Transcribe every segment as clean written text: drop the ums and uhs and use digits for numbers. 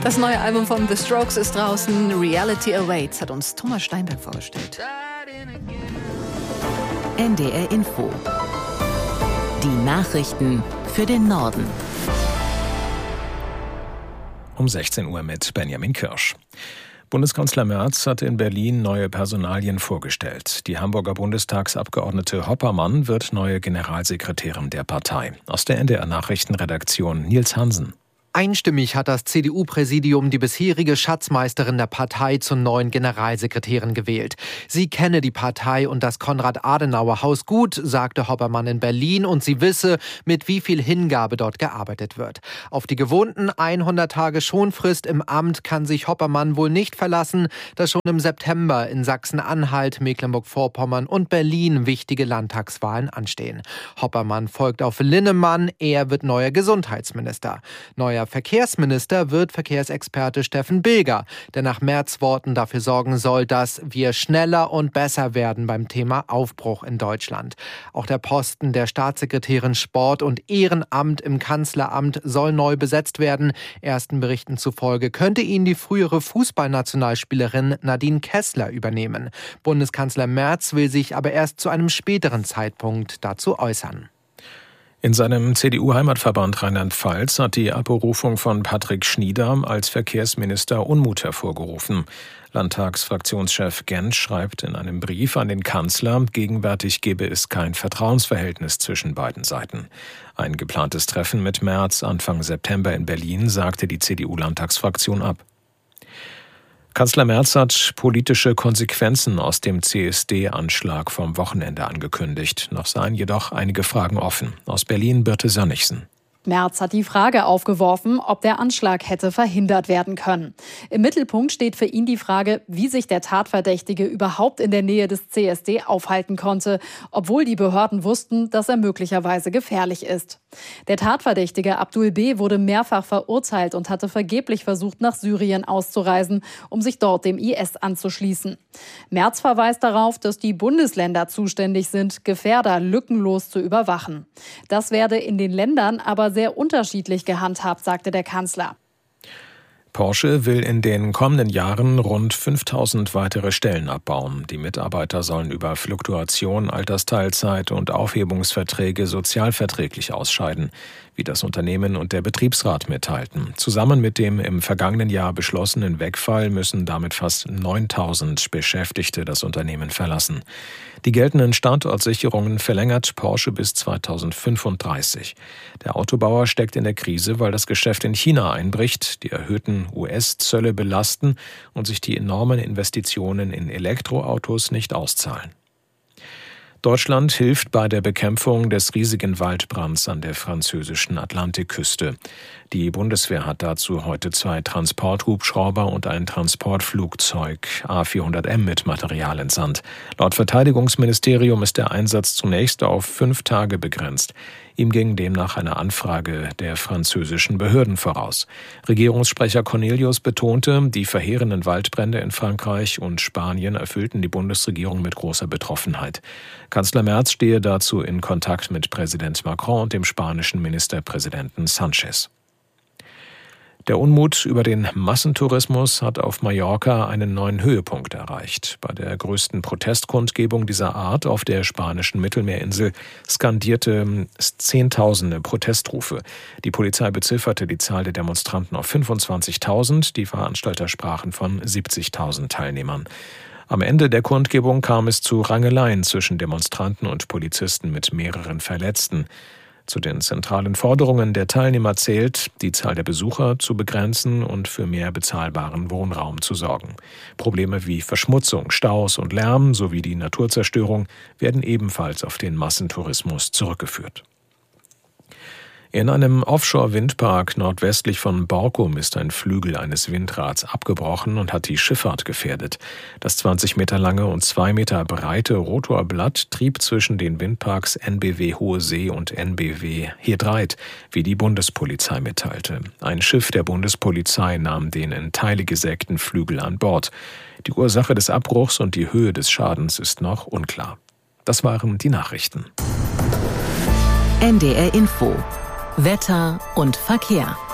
Das neue Album von The Strokes ist draußen. Reality Awaits hat uns Thomas Steinberg vorgestellt. NDR Info. Die Nachrichten für den Norden. Um 16 Uhr mit Benjamin Kirsch. Bundeskanzler Merz hat in Berlin neue Personalien vorgestellt. Die Hamburger Bundestagsabgeordnete Hoppermann wird neue Generalsekretärin der Partei. Aus der NDR Nachrichtenredaktion Nils Hansen. Einstimmig hat das CDU-Präsidium die bisherige Schatzmeisterin der Partei zur neuen Generalsekretärin gewählt. Sie kenne die Partei und das Konrad-Adenauer-Haus gut, sagte Hoppermann in Berlin, und sie wisse, mit wie viel Hingabe dort gearbeitet wird. Auf die gewohnten 100 Tage Schonfrist im Amt kann sich Hoppermann wohl nicht verlassen, da schon im September in Sachsen-Anhalt, Mecklenburg-Vorpommern und Berlin wichtige Landtagswahlen anstehen. Hoppermann folgt auf Linnemann, er wird neuer Gesundheitsminister. Neuer Verkehrsminister wird Verkehrsexperte Steffen Bilger, der nach Merz Worten dafür sorgen soll, dass wir schneller und besser werden beim Thema Aufbruch in Deutschland. Auch der Posten der Staatssekretärin Sport und Ehrenamt im Kanzleramt soll neu besetzt werden. Ersten Berichten zufolge könnte ihn die frühere Fußballnationalspielerin Nadine Kessler übernehmen. Bundeskanzler Merz will sich aber erst zu einem späteren Zeitpunkt dazu äußern. In seinem CDU-Heimatverband Rheinland-Pfalz hat die Abberufung von Patrick Schnieder als Verkehrsminister Unmut hervorgerufen. Landtagsfraktionschef Gentz schreibt in einem Brief an den Kanzler, gegenwärtig gebe es kein Vertrauensverhältnis zwischen beiden Seiten. Ein geplantes Treffen mit Merz Anfang September in Berlin sagte die CDU-Landtagsfraktion ab. Kanzler Merz hat politische Konsequenzen aus dem CSD-Anschlag vom Wochenende angekündigt. Noch seien jedoch einige Fragen offen. Aus Berlin Birte Sönnigsen. Merz hat die Frage aufgeworfen, ob der Anschlag hätte verhindert werden können. Im Mittelpunkt steht für ihn die Frage, wie sich der Tatverdächtige überhaupt in der Nähe des CSD aufhalten konnte, obwohl die Behörden wussten, dass er möglicherweise gefährlich ist. Der Tatverdächtige Abdul B. wurde mehrfach verurteilt und hatte vergeblich versucht, nach Syrien auszureisen, um sich dort dem IS anzuschließen. Merz verweist darauf, dass die Bundesländer zuständig sind, Gefährder lückenlos zu überwachen. Das werde in den Ländern aber sehr unterschiedlich gehandhabt, sagte der Kanzler. Porsche will in den kommenden Jahren rund 5000 weitere Stellen abbauen. Die Mitarbeiter sollen über Fluktuation, Altersteilzeit und Aufhebungsverträge sozialverträglich ausscheiden, wie das Unternehmen und der Betriebsrat mitteilten. Zusammen mit dem im vergangenen Jahr beschlossenen Wegfall müssen damit fast 9000 Beschäftigte das Unternehmen verlassen. Die geltenden Standortsicherungen verlängert Porsche bis 2035. Der Autobauer steckt in der Krise, weil das Geschäft in China einbricht, die erhöhten US-Zölle belasten und sich die enormen Investitionen in Elektroautos nicht auszahlen. Deutschland hilft bei der Bekämpfung des riesigen Waldbrands an der französischen Atlantikküste. Die Bundeswehr hat dazu heute 2 Transporthubschrauber und ein Transportflugzeug A400M mit Material entsandt. Laut Verteidigungsministerium ist der Einsatz zunächst auf 5 Tage begrenzt. Ihm ging demnach eine Anfrage der französischen Behörden voraus. Regierungssprecher Cornelius betonte, die verheerenden Waldbrände in Frankreich und Spanien erfüllten die Bundesregierung mit großer Betroffenheit. Kanzler Merz stehe dazu in Kontakt mit Präsident Macron und dem spanischen Ministerpräsidenten Sanchez. Der Unmut über den Massentourismus hat auf Mallorca einen neuen Höhepunkt erreicht. Bei der größten Protestkundgebung dieser Art auf der spanischen Mittelmeerinsel skandierte Zehntausende Protestrufe. Die Polizei bezifferte die Zahl der Demonstranten auf 25.000. Die Veranstalter sprachen von 70.000 Teilnehmern. Am Ende der Kundgebung kam es zu Rangeleien zwischen Demonstranten und Polizisten mit mehreren Verletzten. Zu den zentralen Forderungen der Teilnehmer zählt, die Zahl der Besucher zu begrenzen und für mehr bezahlbaren Wohnraum zu sorgen. Probleme wie Verschmutzung, Staus und Lärm sowie die Naturzerstörung werden ebenfalls auf den Massentourismus zurückgeführt. In einem Offshore-Windpark nordwestlich von Borkum ist ein Flügel eines Windrads abgebrochen und hat die Schifffahrt gefährdet. Das 20 Meter lange und 2 Meter breite Rotorblatt trieb zwischen den Windparks NBW Hohe See und NBW Hedreit, wie die Bundespolizei mitteilte. Ein Schiff der Bundespolizei nahm den in Teile gesägten Flügel an Bord. Die Ursache des Abbruchs und die Höhe des Schadens ist noch unklar. Das waren die Nachrichten. NDR Info. Wetter und Verkehr.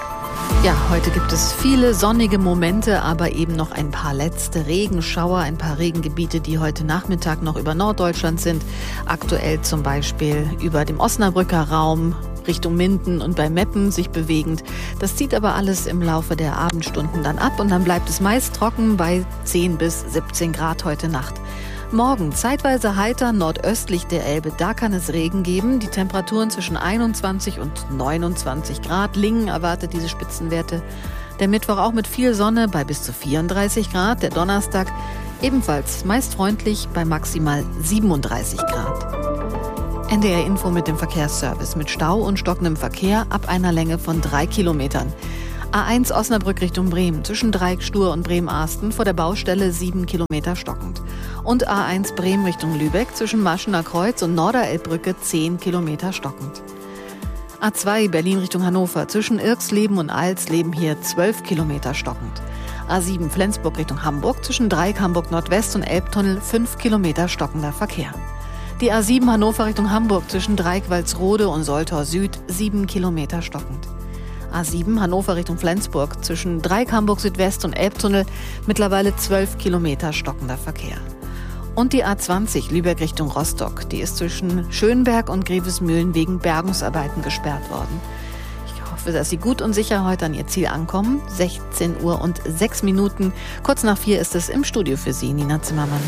Ja, heute gibt es viele sonnige Momente, aber eben noch ein paar letzte Regenschauer, ein paar Regengebiete, die heute Nachmittag noch über Norddeutschland sind. Aktuell zum Beispiel über dem Osnabrücker Raum, Richtung Minden und bei Meppen sich bewegend. Das zieht aber alles im Laufe der Abendstunden dann ab und dann bleibt es meist trocken bei 10 bis 17 Grad heute Nacht. Morgen zeitweise heiter nordöstlich der Elbe, da kann es Regen geben. Die Temperaturen zwischen 21 und 29 Grad. Lingen erwartet diese Spitzenwerte. Der Mittwoch auch mit viel Sonne bei bis zu 34 Grad. Der Donnerstag ebenfalls meist freundlich bei maximal 37 Grad. NDR Info mit dem Verkehrsservice mit Stau und stockendem Verkehr ab einer Länge von 3 Kilometern. A1 Osnabrück Richtung Bremen, zwischen Dreieckstur und Bremen-Arsten vor der Baustelle 7 Kilometer stockend. Und A1 Bremen Richtung Lübeck, zwischen Maschener Kreuz und Norderelbbrücke 10 Kilometer stockend. A2 Berlin Richtung Hannover, zwischen Irksleben und Alsleben hier 12 Kilometer stockend. A7 Flensburg Richtung Hamburg, zwischen Dreieck Hamburg Nordwest und Elbtunnel 5 Kilometer stockender Verkehr. Die A7 Hannover Richtung Hamburg, zwischen Dreieck Walsrode und Soltau Süd 7 Kilometer stockend. A7 Hannover Richtung Flensburg, zwischen Dreieck Hamburg Südwest und Elbtunnel mittlerweile 12 Kilometer stockender Verkehr. Und die A20 Lübeck Richtung Rostock, die ist zwischen Schönberg und Grevesmühlen wegen Bergungsarbeiten gesperrt worden. Ich hoffe, dass Sie gut und sicher heute an Ihr Ziel ankommen. 16 Uhr und 6 Minuten. Kurz nach 4 ist es im Studio für Sie, Nina Zimmermann.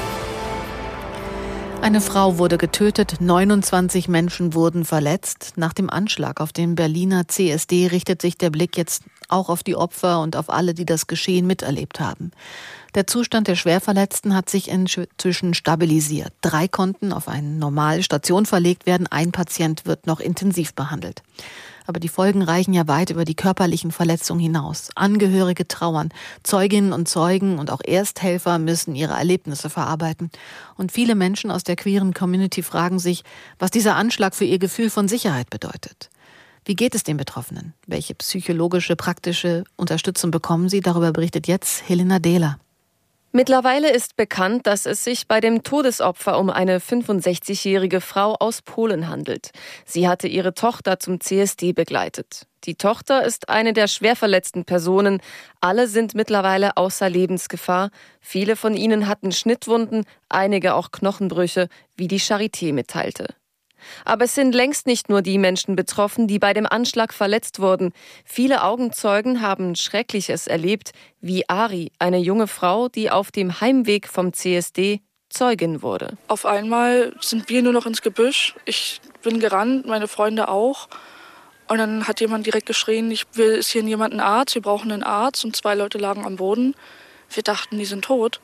Eine Frau wurde getötet, 29 Menschen wurden verletzt. Nach dem Anschlag auf den Berliner CSD richtet sich der Blick jetzt auch auf die Opfer und auf alle, die das Geschehen miterlebt haben. Der Zustand der Schwerverletzten hat sich inzwischen stabilisiert. 3 konnten auf eine normale Station verlegt werden, ein Patient wird noch intensiv behandelt. Aber die Folgen reichen ja weit über die körperlichen Verletzungen hinaus. Angehörige trauern, Zeuginnen und Zeugen und auch Ersthelfer müssen ihre Erlebnisse verarbeiten. Und viele Menschen aus der queeren Community fragen sich, was dieser Anschlag für ihr Gefühl von Sicherheit bedeutet. Wie geht es den Betroffenen? Welche psychologische, praktische Unterstützung bekommen sie? Darüber berichtet jetzt Helena Dehler. Mittlerweile ist bekannt, dass es sich bei dem Todesopfer um eine 65-jährige Frau aus Polen handelt. Sie hatte ihre Tochter zum CSD begleitet. Die Tochter ist eine der schwer verletzten Personen. Alle sind mittlerweile außer Lebensgefahr. Viele von ihnen hatten Schnittwunden, einige auch Knochenbrüche, wie die Charité mitteilte. Aber es sind längst nicht nur die Menschen betroffen, die bei dem Anschlag verletzt wurden. Viele Augenzeugen haben Schreckliches erlebt, wie Ari, eine junge Frau, die auf dem Heimweg vom CSD Zeugin wurde. Auf einmal sind wir nur noch ins Gebüsch. Ich bin gerannt, meine Freunde auch. Und dann hat jemand direkt geschrien, ist hier jemand ein Arzt? Wir brauchen einen Arzt. Und 2 Leute lagen am Boden. Wir dachten, die sind tot.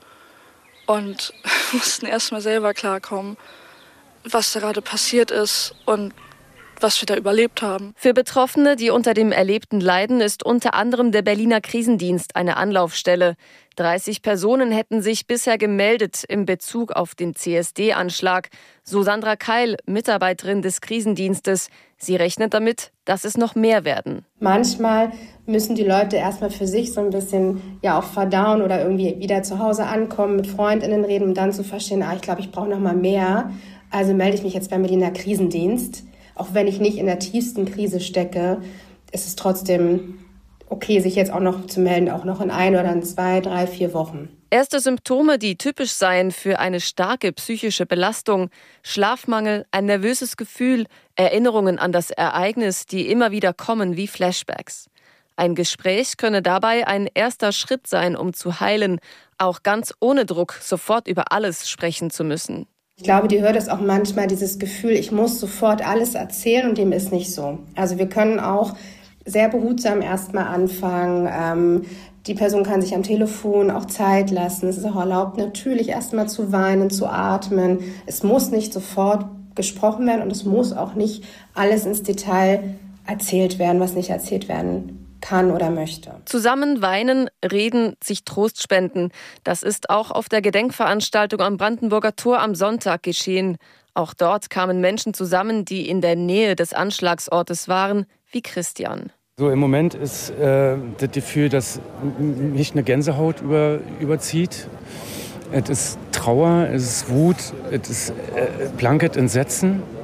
Und mussten erst mal selber klarkommen, was da gerade passiert ist und was wir da überlebt haben. Für Betroffene, die unter dem Erlebten leiden, ist unter anderem der Berliner Krisendienst eine Anlaufstelle. 30 Personen hätten sich bisher gemeldet in Bezug auf den CSD-Anschlag. So Sandra Keil, Mitarbeiterin des Krisendienstes. Sie rechnet damit, dass es noch mehr werden. Manchmal müssen die Leute erstmal für sich so ein bisschen auch verdauen oder irgendwie wieder zu Hause ankommen, mit FreundInnen reden, um dann zu verstehen, ich glaube, ich brauche noch mal mehr. Also melde ich mich jetzt beim Berliner Krisendienst. Auch wenn ich nicht in der tiefsten Krise stecke, ist es trotzdem okay, sich jetzt auch noch zu melden, auch noch in 1 oder in 2, 3, 4 Wochen. Erste Symptome, die typisch seien für eine starke psychische Belastung: Schlafmangel, ein nervöses Gefühl, Erinnerungen an das Ereignis, die immer wieder kommen wie Flashbacks. Ein Gespräch könne dabei ein erster Schritt sein, um zu heilen, auch ganz ohne Druck sofort über alles sprechen zu müssen. Ich glaube, die Hürde ist auch manchmal dieses Gefühl, ich muss sofort alles erzählen, und dem ist nicht so. Also wir können auch sehr behutsam erstmal anfangen. Die Person kann sich am Telefon auch Zeit lassen. Es ist auch erlaubt, natürlich erstmal zu weinen, zu atmen. Es muss nicht sofort gesprochen werden und es muss auch nicht alles ins Detail erzählt werden, was nicht erzählt werden kann oder möchte. Zusammen weinen, reden, sich Trost spenden. Das ist auch auf der Gedenkveranstaltung am Brandenburger Tor am Sonntag geschehen. Auch dort kamen Menschen zusammen, die in der Nähe des Anschlagsortes waren, wie Christian. So im Moment ist das Gefühl, dass mich eine Gänsehaut überzieht. Es ist Trauer, es ist Wut, es ist blankes Entsetzen.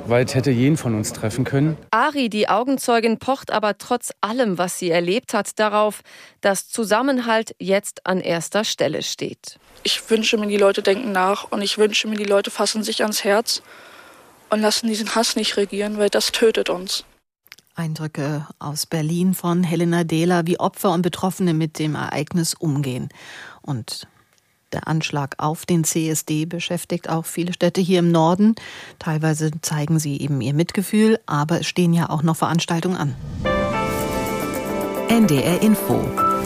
Gewalt hätte jeden von uns treffen können. Ari, die Augenzeugin, pocht aber trotz allem, was sie erlebt hat, darauf, dass Zusammenhalt jetzt an erster Stelle steht. Ich wünsche mir, die Leute denken nach und ich wünsche mir, die Leute fassen sich ans Herz und lassen diesen Hass nicht regieren, weil das tötet uns. Eindrücke aus Berlin von Helena Dehler, wie Opfer und Betroffene mit dem Ereignis umgehen. Und der Anschlag auf den CSD beschäftigt auch viele Städte hier im Norden. Teilweise zeigen sie eben ihr Mitgefühl, aber es stehen ja auch noch Veranstaltungen an. NDR Info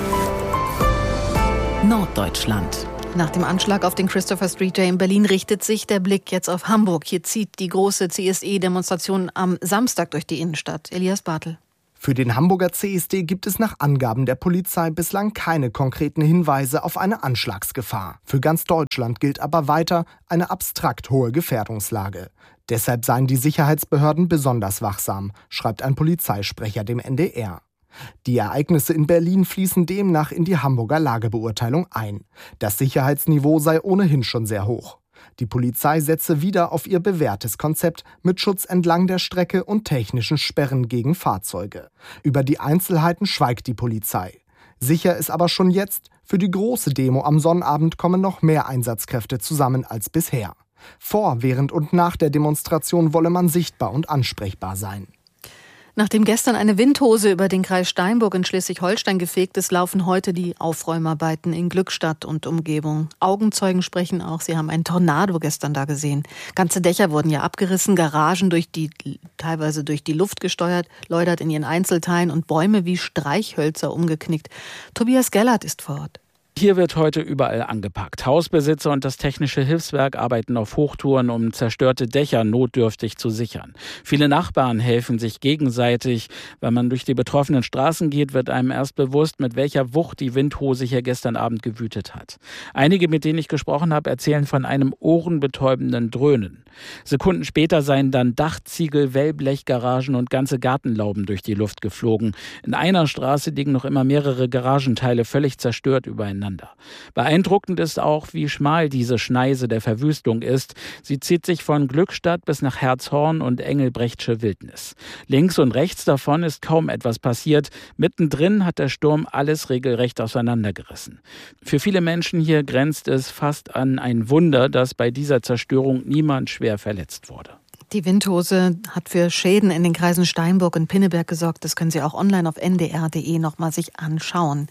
Norddeutschland. Nach dem Anschlag auf den Christopher Street Day in Berlin richtet sich der Blick jetzt auf Hamburg. Hier zieht die große CSD-Demonstration am Samstag durch die Innenstadt. Elias Bartel. Für den Hamburger CSD gibt es nach Angaben der Polizei bislang keine konkreten Hinweise auf eine Anschlagsgefahr. Für ganz Deutschland gilt aber weiter eine abstrakt hohe Gefährdungslage. Deshalb seien die Sicherheitsbehörden besonders wachsam, schreibt ein Polizeisprecher dem NDR. Die Ereignisse in Berlin fließen demnach in die Hamburger Lagebeurteilung ein. Das Sicherheitsniveau sei ohnehin schon sehr hoch. Die Polizei setze wieder auf ihr bewährtes Konzept mit Schutz entlang der Strecke und technischen Sperren gegen Fahrzeuge. Über die Einzelheiten schweigt die Polizei. Sicher ist aber schon jetzt, für die große Demo am Sonnabend kommen noch mehr Einsatzkräfte zusammen als bisher. Vor, während und nach der Demonstration wolle man sichtbar und ansprechbar sein. Nachdem gestern eine Windhose über den Kreis Steinburg in Schleswig-Holstein gefegt ist, laufen heute die Aufräumarbeiten in Glückstadt und Umgebung. Augenzeugen sprechen auch, sie haben einen Tornado gestern da gesehen. Ganze Dächer wurden ja abgerissen, Garagen teilweise durch die Luft gesteuert, läutert in ihren Einzelteilen und Bäume wie Streichhölzer umgeknickt. Tobias Gellert ist vor Ort. Hier wird heute überall angepackt. Hausbesitzer und das Technische Hilfswerk arbeiten auf Hochtouren, um zerstörte Dächer notdürftig zu sichern. Viele Nachbarn helfen sich gegenseitig. Wenn man durch die betroffenen Straßen geht, wird einem erst bewusst, mit welcher Wucht die Windhose hier gestern Abend gewütet hat. Einige, mit denen ich gesprochen habe, erzählen von einem ohrenbetäubenden Dröhnen. Sekunden später seien dann Dachziegel, Wellblechgaragen und ganze Gartenlauben durch die Luft geflogen. In einer Straße liegen noch immer mehrere Garagenteile völlig zerstört übereinander. Beeindruckend ist auch, wie schmal diese Schneise der Verwüstung ist. Sie zieht sich von Glückstadt bis nach Herzhorn und Engelbrechtsche Wildnis. Links und rechts davon ist kaum etwas passiert. Mittendrin hat der Sturm alles regelrecht auseinandergerissen. Für viele Menschen hier grenzt es fast an ein Wunder, dass bei dieser Zerstörung niemand schwer verletzt wurde. Die Windhose hat für Schäden in den Kreisen Steinburg und Pinneberg gesorgt. Das können Sie auch online auf ndr.de nochmal sich anschauen.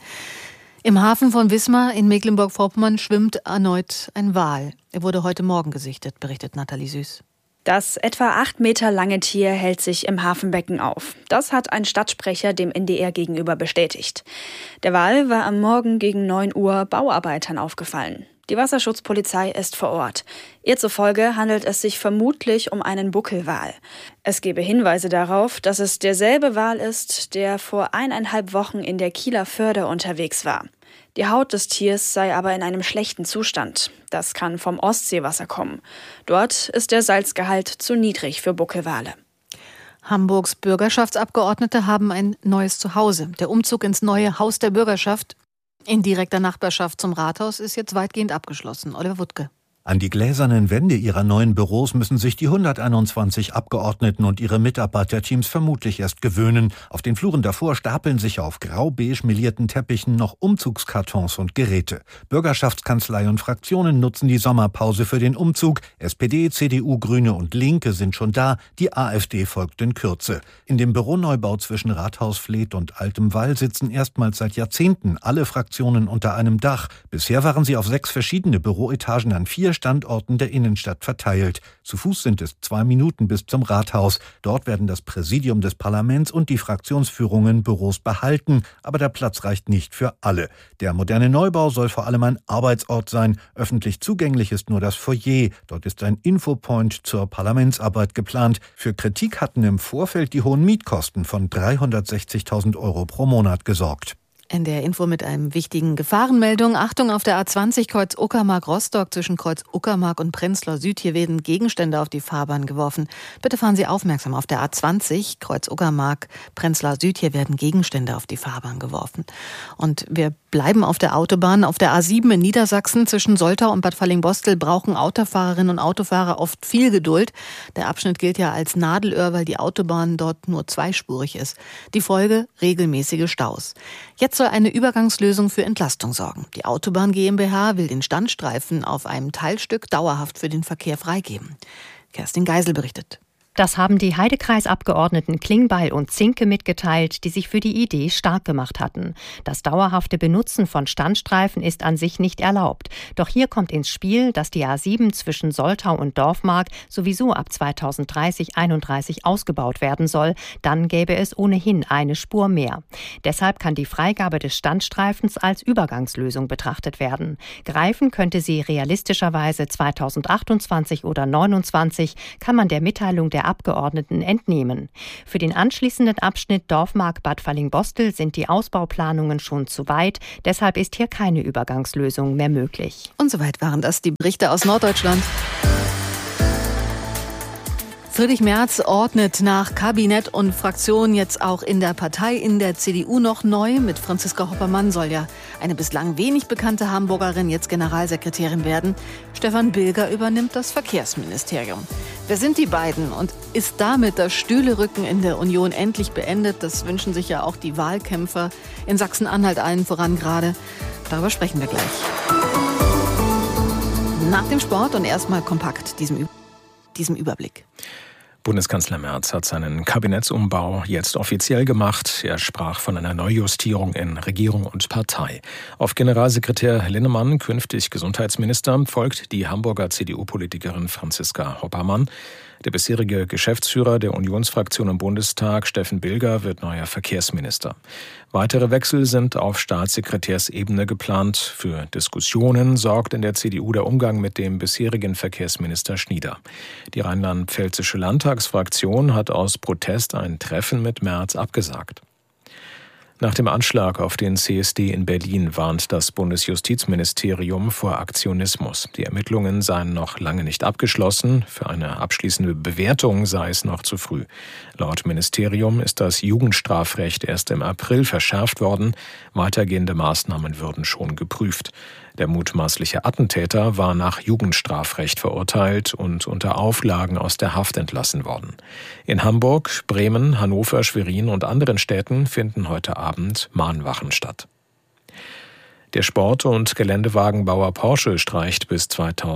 Im Hafen von Wismar in Mecklenburg-Vorpommern schwimmt erneut ein Wal. Er wurde heute Morgen gesichtet, berichtet Nathalie Süß. Das etwa 8 Meter lange Tier hält sich im Hafenbecken auf. Das hat ein Stadtsprecher dem NDR gegenüber bestätigt. Der Wal war am Morgen gegen 9 Uhr Bauarbeitern aufgefallen. Die Wasserschutzpolizei ist vor Ort. Ihr zufolge handelt es sich vermutlich um einen Buckelwal. Es gebe Hinweise darauf, dass es derselbe Wal ist, der vor 1,5 Wochen in der Kieler Förde unterwegs war. Die Haut des Tiers sei aber in einem schlechten Zustand. Das kann vom Ostseewasser kommen. Dort ist der Salzgehalt zu niedrig für Buckelwale. Hamburgs Bürgerschaftsabgeordnete haben ein neues Zuhause. Der Umzug ins neue Haus der Bürgerschaft in direkter Nachbarschaft zum Rathaus ist jetzt weitgehend abgeschlossen. Oliver Wuttke. An die gläsernen Wände ihrer neuen Büros müssen sich die 121 Abgeordneten und ihre Mitarbeiterteams vermutlich erst gewöhnen. Auf den Fluren davor stapeln sich auf grau-beige melierten Teppichen noch Umzugskartons und Geräte. Bürgerschaftskanzlei und Fraktionen nutzen die Sommerpause für den Umzug. SPD, CDU, Grüne und Linke sind schon da. Die AfD folgt in Kürze. In dem Büroneubau zwischen Rathaus Fleet und Altem Wall sitzen erstmals seit Jahrzehnten alle Fraktionen unter einem Dach. Bisher waren sie auf 6 verschiedene Büroetagen an 4 Standorten der Innenstadt verteilt. Zu Fuß sind es 2 Minuten bis zum Rathaus. Dort werden das Präsidium des Parlaments und die Fraktionsführungen Büros behalten, aber der Platz reicht nicht für alle. Der moderne Neubau soll vor allem ein Arbeitsort sein. Öffentlich zugänglich ist nur das Foyer. Dort ist ein Infopoint zur Parlamentsarbeit geplant. Für Kritik hatten im Vorfeld die hohen Mietkosten von 360.000 € pro Monat gesorgt. NDR Info mit einem wichtigen Gefahrenmeldung. Achtung, auf der A20 Kreuz Uckermark-Rostock zwischen Kreuz Uckermark und Prenzlau Süd. Hier werden Gegenstände auf die Fahrbahn geworfen. Bitte fahren Sie aufmerksam. Auf der A20 Kreuz Uckermark, Prenzlau Süd. Hier werden Gegenstände auf die Fahrbahn geworfen. Und wir bleiben auf der Autobahn. Auf der A7 in Niedersachsen zwischen Soltau und Bad Fallingbostel brauchen Autofahrerinnen und Autofahrer oft viel Geduld. Der Abschnitt gilt ja als Nadelöhr, weil die Autobahn dort nur zweispurig ist. Die Folge: regelmäßige Staus. Jetzt soll eine Übergangslösung für Entlastung sorgen. Die Autobahn GmbH will den Standstreifen auf einem Teilstück dauerhaft für den Verkehr freigeben. Kerstin Geisel berichtet. Das haben die Heidekreisabgeordneten Klingbeil und Zinke mitgeteilt, die sich für die Idee stark gemacht hatten. Das dauerhafte Benutzen von Standstreifen ist an sich nicht erlaubt. Doch hier kommt ins Spiel, dass die A7 zwischen Soltau und Dorfmark sowieso ab 2030/31 ausgebaut werden soll. Dann gäbe es ohnehin eine Spur mehr. Deshalb kann die Freigabe des Standstreifens als Übergangslösung betrachtet werden. Greifen könnte sie realistischerweise 2028 oder 2029, kann man der Mitteilung der Abgeordneten entnehmen. Für den anschließenden Abschnitt Dorfmark-Bad Fallingbostel sind die Ausbauplanungen schon zu weit. Deshalb ist hier keine Übergangslösung mehr möglich. Und soweit waren das die Berichte aus Norddeutschland. Friedrich Merz ordnet nach Kabinett und Fraktion jetzt auch in der Partei, in der CDU noch neu. Mit Franziska Hoppermann soll ja eine bislang wenig bekannte Hamburgerin jetzt Generalsekretärin werden. Stefan Bilger übernimmt das Verkehrsministerium. Wer sind die beiden und ist damit das Stühlerücken in der Union endlich beendet? Das wünschen sich ja auch die Wahlkämpfer in Sachsen-Anhalt allen voran gerade. Darüber sprechen wir gleich. Nach dem Sport und erstmal kompakt diesem Überblick. Bundeskanzler Merz hat seinen Kabinettsumbau jetzt offiziell gemacht. Er sprach von einer Neujustierung in Regierung und Partei. Auf Generalsekretär Linnemann, künftig Gesundheitsminister, folgt die Hamburger CDU-Politikerin Franziska Hoppermann. Der bisherige Geschäftsführer der Unionsfraktion im Bundestag, Steffen Bilger, wird neuer Verkehrsminister. Weitere Wechsel sind auf Staatssekretärsebene geplant. Für Diskussionen sorgt in der CDU der Umgang mit dem bisherigen Verkehrsminister Schnieder. Die rheinland-pfälzische Landtagsfraktion hat aus Protest ein Treffen mit Merz abgesagt. Nach dem Anschlag auf den CSD in Berlin warnt das Bundesjustizministerium vor Aktionismus. Die Ermittlungen seien noch lange nicht abgeschlossen. Für eine abschließende Bewertung sei es noch zu früh. Laut Ministerium ist das Jugendstrafrecht erst im April verschärft worden. Weitergehende Maßnahmen würden schon geprüft. Der mutmaßliche Attentäter war nach Jugendstrafrecht verurteilt und unter Auflagen aus der Haft entlassen worden. In Hamburg, Bremen, Hannover, Schwerin und anderen Städten finden heute Abend Mahnwachen statt. Der Sport- und Geländewagenbauer Porsche streicht bis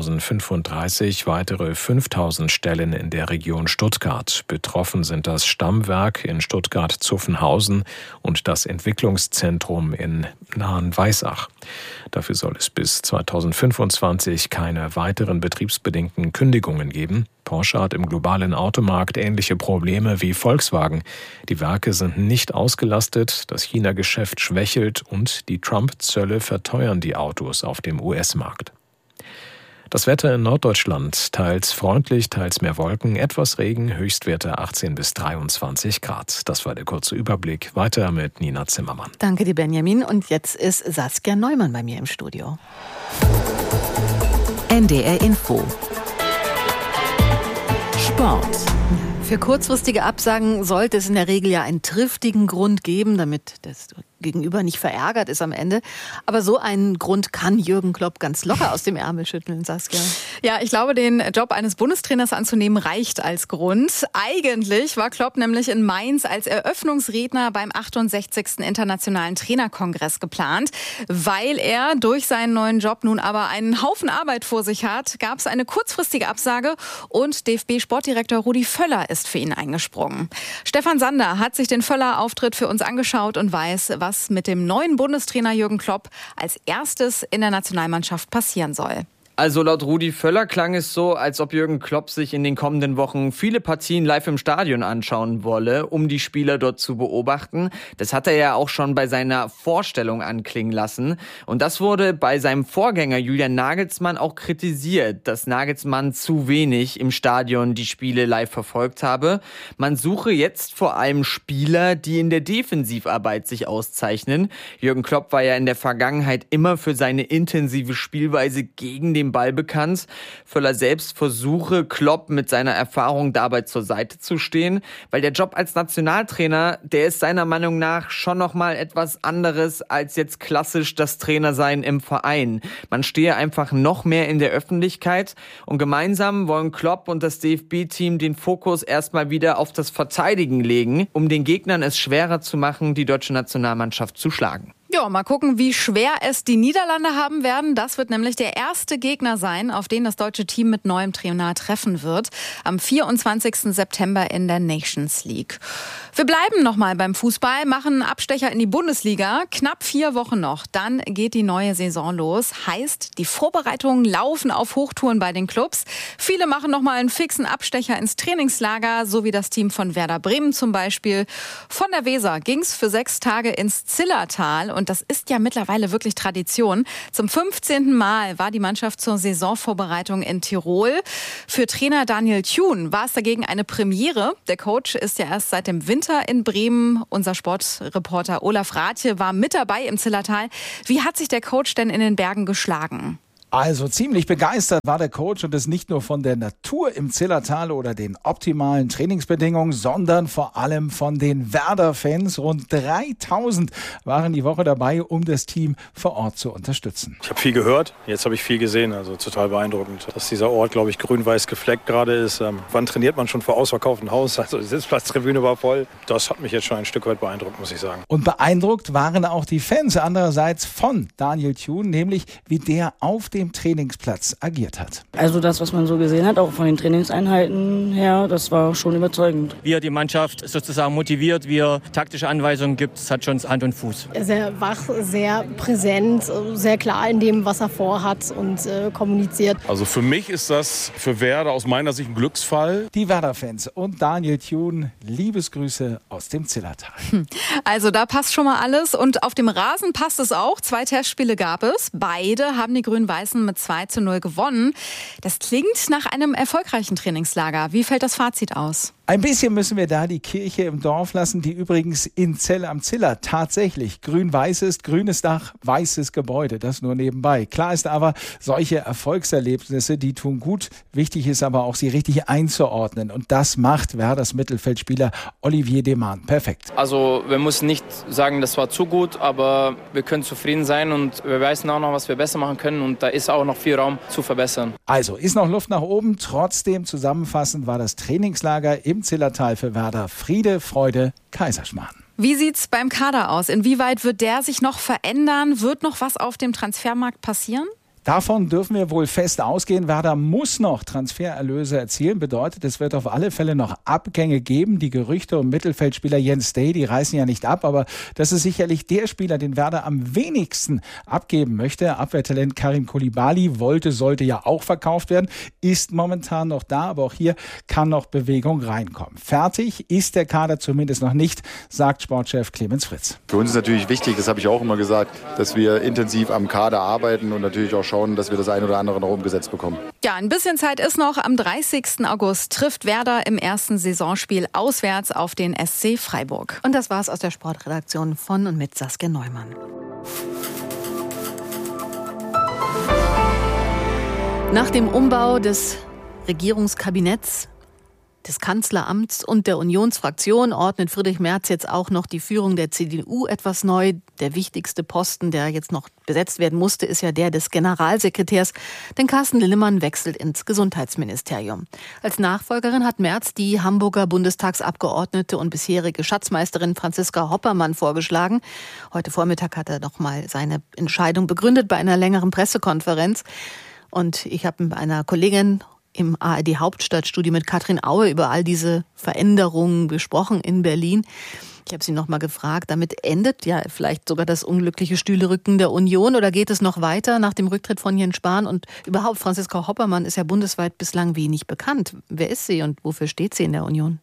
2035 weitere 5000 Stellen in der Region Stuttgart. Betroffen sind das Stammwerk in Stuttgart-Zuffenhausen und das Entwicklungszentrum in nahen Weissach. Dafür soll es bis 2025 keine weiteren betriebsbedingten Kündigungen geben. Porsche hat im globalen Automarkt ähnliche Probleme wie Volkswagen. Die Werke sind nicht ausgelastet, das China-Geschäft schwächelt und die Trump-Zölle verteuern die Autos auf dem US-Markt. Das Wetter in Norddeutschland, teils freundlich, teils mehr Wolken, etwas Regen, Höchstwerte 18 bis 23 Grad. Das war der kurze Überblick. Weiter mit Nina Zimmermann. Danke dir, Benjamin. Und jetzt ist Saskia Neumann bei mir im Studio. NDR Info. Sport. Für kurzfristige Absagen sollte es in der Regel ja einen triftigen Grund geben, damit das Gegenüber nicht verärgert ist am Ende. Aber so einen Grund kann Jürgen Klopp ganz locker aus dem Ärmel schütteln, Saskia. Ja, ich glaube, den Job eines Bundestrainers anzunehmen reicht als Grund. Eigentlich war Klopp nämlich in Mainz als Eröffnungsredner beim 68. Internationalen Trainerkongress geplant. Weil er durch seinen neuen Job nun aber einen Haufen Arbeit vor sich hat, gab es eine kurzfristige Absage und DFB-Sportdirektor Rudi Völler ist für ihn eingesprungen. Stefan Sander hat sich den Völler-Auftritt für uns angeschaut und weiß, was mit dem neuen Bundestrainer Jürgen Klopp als erstes in der Nationalmannschaft passieren soll. Also laut Rudi Völler klang es so, als ob Jürgen Klopp sich in den kommenden Wochen viele Partien live im Stadion anschauen wolle, um die Spieler dort zu beobachten. Das hat er ja auch schon bei seiner Vorstellung anklingen lassen. Und das wurde bei seinem Vorgänger Julian Nagelsmann auch kritisiert, dass Nagelsmann zu wenig im Stadion die Spiele live verfolgt habe. Man suche jetzt vor allem Spieler, die in der Defensivarbeit sich auszeichnen. Jürgen Klopp war ja in der Vergangenheit immer für seine intensive Spielweise gegen den Ball bekannt. Völler selbst versuche, Klopp mit seiner Erfahrung dabei zur Seite zu stehen, weil der Job als Nationaltrainer, der ist seiner Meinung nach schon nochmal etwas anderes als jetzt klassisch das Trainersein im Verein. Man stehe einfach noch mehr in der Öffentlichkeit und gemeinsam wollen Klopp und das DFB-Team den Fokus erstmal wieder auf das Verteidigen legen, um den Gegnern es schwerer zu machen, die deutsche Nationalmannschaft zu schlagen. Ja, mal gucken, wie schwer es die Niederlande haben werden. Das wird nämlich der erste Gegner sein, auf den das deutsche Team mit neuem Trainer treffen wird. Am 24. September in der Nations League. Wir bleiben nochmal beim Fußball, machen einen Abstecher in die Bundesliga. Knapp 4 Wochen noch, dann geht die neue Saison los. Heißt, die Vorbereitungen laufen auf Hochtouren bei den Clubs. Viele machen nochmal einen fixen Abstecher ins Trainingslager, so wie das Team von Werder Bremen zum Beispiel. Von der Weser ging's für 6 Tage ins Zillertal. Und das ist ja mittlerweile wirklich Tradition. Zum 15. Mal war die Mannschaft zur Saisonvorbereitung in Tirol. Für Trainer Daniel Thune war es dagegen eine Premiere. Der Coach ist ja erst seit dem Winter in Bremen. Unser Sportreporter Olaf Rathje war mit dabei im Zillertal. Wie hat sich der Coach denn in den Bergen geschlagen? Also ziemlich begeistert war der Coach und es nicht nur von der Natur im Zillertal oder den optimalen Trainingsbedingungen, sondern vor allem von den Werder-Fans. Rund 3000 waren die Woche dabei, um das Team vor Ort zu unterstützen. Ich habe viel gehört, jetzt habe ich viel gesehen, also total beeindruckend, dass dieser Ort, glaube ich, grün-weiß gefleckt gerade ist. Wann trainiert man schon vor ausverkauftem Haus? Also die Sitzplatztribüne war voll. Das hat mich jetzt schon ein Stück weit beeindruckt, muss ich sagen. Und beeindruckt waren auch die Fans andererseits von Daniel Thune, nämlich wie der auf dem Trainingsplatz agiert hat. Also das, was man so gesehen hat, auch von den Trainingseinheiten her, das war schon überzeugend. Wie er die Mannschaft sozusagen motiviert, wie er taktische Anweisungen gibt, das hat schon Hand und Fuß. Sehr wach, sehr präsent, sehr klar in dem, was er vorhat und kommuniziert. Also für mich ist das für Werder aus meiner Sicht ein Glücksfall. Die Werder-Fans und Daniel Thune, Liebesgrüße aus dem Zillertal. Also da passt schon mal alles und auf dem Rasen passt es auch. 2 Testspiele gab es. Beide haben die Grün-Weißen mit 2:0 gewonnen. Das klingt nach einem erfolgreichen Trainingslager. Wie fällt das Fazit aus? Ein bisschen müssen wir da die Kirche im Dorf lassen, die übrigens in Zell am Ziller tatsächlich grün-weiß ist, grünes Dach, weißes Gebäude, das nur nebenbei. Klar ist aber, solche Erfolgserlebnisse, die tun gut. Wichtig ist aber auch, sie richtig einzuordnen. Und das macht Werders Mittelfeldspieler Olivier Deman perfekt. Also wir müssen nicht sagen, das war zu gut, aber wir können zufrieden sein und wir wissen auch noch, was wir besser machen können. Und da ist auch noch viel Raum zu verbessern. Also ist noch Luft nach oben. Trotzdem zusammenfassend war das Trainingslager im Zillertal für Werder Friede, Freude, Kaiserschmarrn. Wie sieht's beim Kader aus? Inwieweit wird der sich noch verändern? Wird noch was auf dem Transfermarkt passieren? Davon dürfen wir wohl fest ausgehen. Werder muss noch Transfererlöse erzielen. Bedeutet, es wird auf alle Fälle noch Abgänge geben. Die Gerüchte um Mittelfeldspieler Jens Day, die reißen ja nicht ab. Aber das ist sicherlich der Spieler, den Werder am wenigsten abgeben möchte. Abwehrtalent Karim Koulibaly sollte ja auch verkauft werden. Ist momentan noch da, aber auch hier kann noch Bewegung reinkommen. Fertig ist der Kader zumindest noch nicht, sagt Sportchef Clemens Fritz. Für uns ist natürlich wichtig, das habe ich auch immer gesagt, dass wir intensiv am Kader arbeiten und natürlich auch schauen, dass wir das ein oder andere noch umgesetzt bekommen. Ja, ein bisschen Zeit ist noch. Am 30. August trifft Werder im ersten Saisonspiel auswärts auf den SC Freiburg. Und das war's aus der Sportredaktion von und mit Saskia Neumann. Nach dem Umbau des Regierungskabinetts, des Kanzleramts und der Unionsfraktion ordnet Friedrich Merz jetzt auch noch die Führung der CDU etwas neu. Der wichtigste Posten, der jetzt noch besetzt werden musste, ist ja der des Generalsekretärs, denn Carsten Linnemann wechselt ins Gesundheitsministerium. Als Nachfolgerin hat Merz die Hamburger Bundestagsabgeordnete und bisherige Schatzmeisterin Franziska Hoppermann vorgeschlagen. Heute Vormittag hat er noch mal seine Entscheidung begründet bei einer längeren Pressekonferenz. Und ich habe mit einer Kollegin im ARD Hauptstadtstudio mit Katrin Aue über all diese Veränderungen gesprochen in Berlin. Ich habe Sie noch mal gefragt, damit endet ja vielleicht sogar das unglückliche Stühlerücken der Union oder geht es noch weiter nach dem Rücktritt von Jens Spahn? Und überhaupt, Franziska Hoppermann ist ja bundesweit bislang wenig bekannt. Wer ist sie und wofür steht sie in der Union?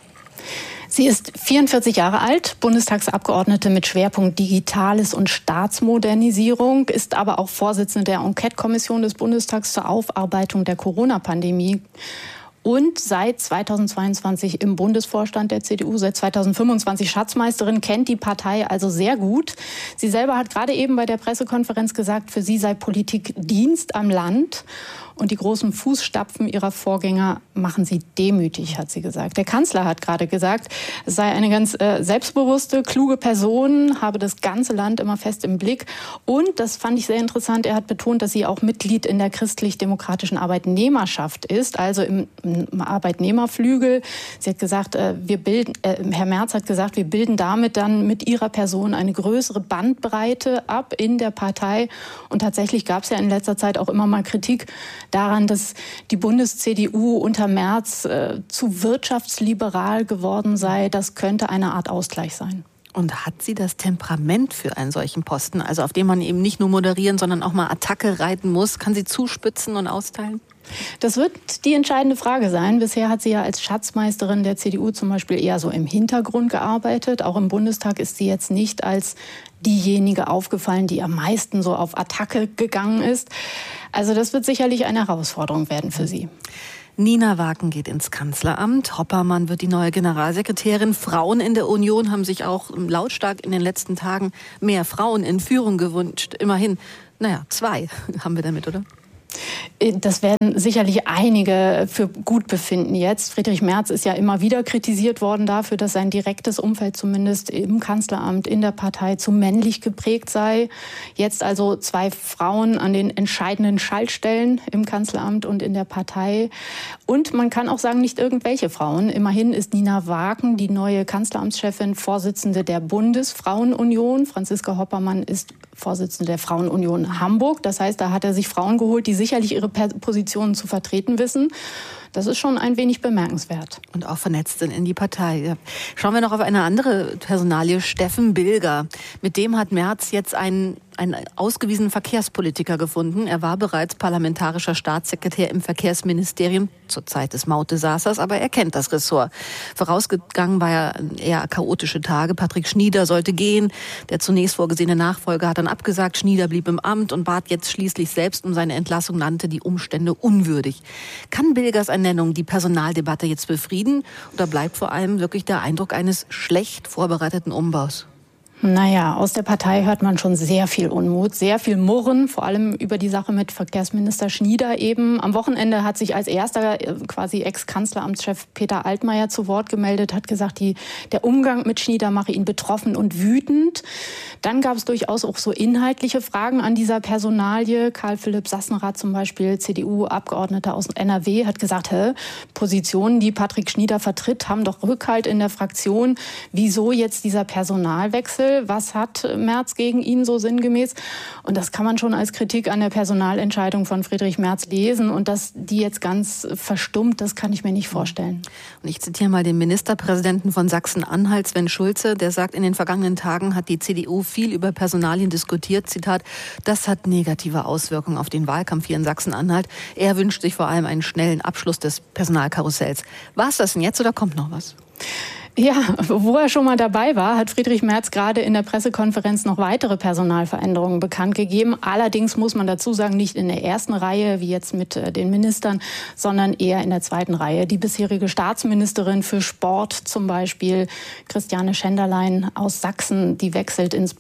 Sie ist 44 Jahre alt, Bundestagsabgeordnete mit Schwerpunkt Digitales und Staatsmodernisierung, ist aber auch Vorsitzende der Enquete-Kommission des Bundestags zur Aufarbeitung der Corona-Pandemie. Und seit 2022 im Bundesvorstand der CDU, seit 2025 Schatzmeisterin, kennt die Partei also sehr gut. Sie selber hat gerade eben bei der Pressekonferenz gesagt, für sie sei Politik Dienst am Land. Und die großen Fußstapfen ihrer Vorgänger machen sie demütig, hat sie gesagt. Der Kanzler hat gerade gesagt, es sei eine ganz selbstbewusste, kluge Person, habe das ganze Land immer fest im Blick. Und, das fand ich sehr interessant, er hat betont, dass sie auch Mitglied in der christlich-demokratischen Arbeitnehmerschaft ist, also im Arbeitnehmerflügel. Sie hat gesagt, Herr Merz hat gesagt, wir bilden damit dann mit ihrer Person eine größere Bandbreite ab in der Partei. Und tatsächlich gab es ja in letzter Zeit auch immer mal Kritik daran, dass die Bundes-CDU unter Merz zu wirtschaftsliberal geworden sei. Das könnte eine Art Ausgleich sein. Und hat sie das Temperament für einen solchen Posten, also auf dem man eben nicht nur moderieren, sondern auch mal Attacke reiten muss? Kann sie zuspitzen und austeilen? Das wird die entscheidende Frage sein. Bisher hat sie ja als Schatzmeisterin der CDU zum Beispiel eher so im Hintergrund gearbeitet. Auch im Bundestag ist sie jetzt nicht als diejenige aufgefallen, die am meisten so auf Attacke gegangen ist. Also das wird sicherlich eine Herausforderung werden für sie. Nina Waken geht ins Kanzleramt. Hoppermann wird die neue Generalsekretärin. Frauen in der Union haben sich auch lautstark in den letzten Tagen mehr Frauen in Führung gewünscht. Immerhin, 2 haben wir damit, oder? Das werden sicherlich einige für gut befinden jetzt. Friedrich Merz ist ja immer wieder kritisiert worden dafür, dass sein direktes Umfeld zumindest im Kanzleramt, in der Partei zu männlich geprägt sei. Jetzt also 2 Frauen an den entscheidenden Schaltstellen im Kanzleramt und in der Partei. Und man kann auch sagen, nicht irgendwelche Frauen. Immerhin ist Nina Waken die neue Kanzleramtschefin, Vorsitzende der Bundesfrauenunion. Franziska Hoppermann ist Vorsitzende der Frauenunion Hamburg. Das heißt, da hat er sich Frauen geholt, die sicherlich ihre Positionen zu vertreten wissen. Das ist schon ein wenig bemerkenswert. Und auch vernetzt sind in die Partei. Schauen wir noch auf eine andere Personalie, Steffen Bilger. Mit dem hat Merz jetzt einen ausgewiesenen Verkehrspolitiker gefunden. Er war bereits parlamentarischer Staatssekretär im Verkehrsministerium zur Zeit des Mautesassers, aber er kennt das Ressort. Vorausgegangen war ja eher chaotische Tage. Patrick Schnieder sollte gehen. Der zunächst vorgesehene Nachfolger hat dann abgesagt. Schnieder blieb im Amt und bat jetzt schließlich selbst um seine Entlassung, nannte die Umstände unwürdig. Kann Bilgers Ernennung die Personaldebatte jetzt befrieden oder bleibt vor allem wirklich der Eindruck eines schlecht vorbereiteten Umbaus? Naja, aus der Partei hört man schon sehr viel Unmut, sehr viel Murren, vor allem über die Sache mit Verkehrsminister Schnieder eben. Am Wochenende hat sich als erster quasi Ex-Kanzleramtschef Peter Altmaier zu Wort gemeldet, hat gesagt, der Umgang mit Schnieder mache ihn betroffen und wütend. Dann gab es durchaus auch so inhaltliche Fragen an dieser Personalie. Karl Philipp Sassenrath zum Beispiel, CDU-Abgeordneter aus NRW, hat gesagt, Positionen, die Patrick Schnieder vertritt, haben doch Rückhalt in der Fraktion. Wieso jetzt dieser Personalwechsel? Was hat Merz gegen ihn so sinngemäß? Und das kann man schon als Kritik an der Personalentscheidung von Friedrich Merz lesen. Und dass die jetzt ganz verstummt, das kann ich mir nicht vorstellen. Und ich zitiere mal den Ministerpräsidenten von Sachsen-Anhalt, Sven Schulze. Der sagt, in den vergangenen Tagen hat die CDU viel über Personalien diskutiert. Zitat, das hat negative Auswirkungen auf den Wahlkampf hier in Sachsen-Anhalt. Er wünscht sich vor allem einen schnellen Abschluss des Personalkarussells. War es das denn jetzt oder kommt noch was? Ja, wo er schon mal dabei war, hat Friedrich Merz gerade in der Pressekonferenz noch weitere Personalveränderungen bekannt gegeben. Allerdings muss man dazu sagen, nicht in der ersten Reihe, wie jetzt mit den Ministern, sondern eher in der zweiten Reihe. Die bisherige Staatsministerin für Sport zum Beispiel, Christiane Schenderlein aus Sachsen, die wechselt ins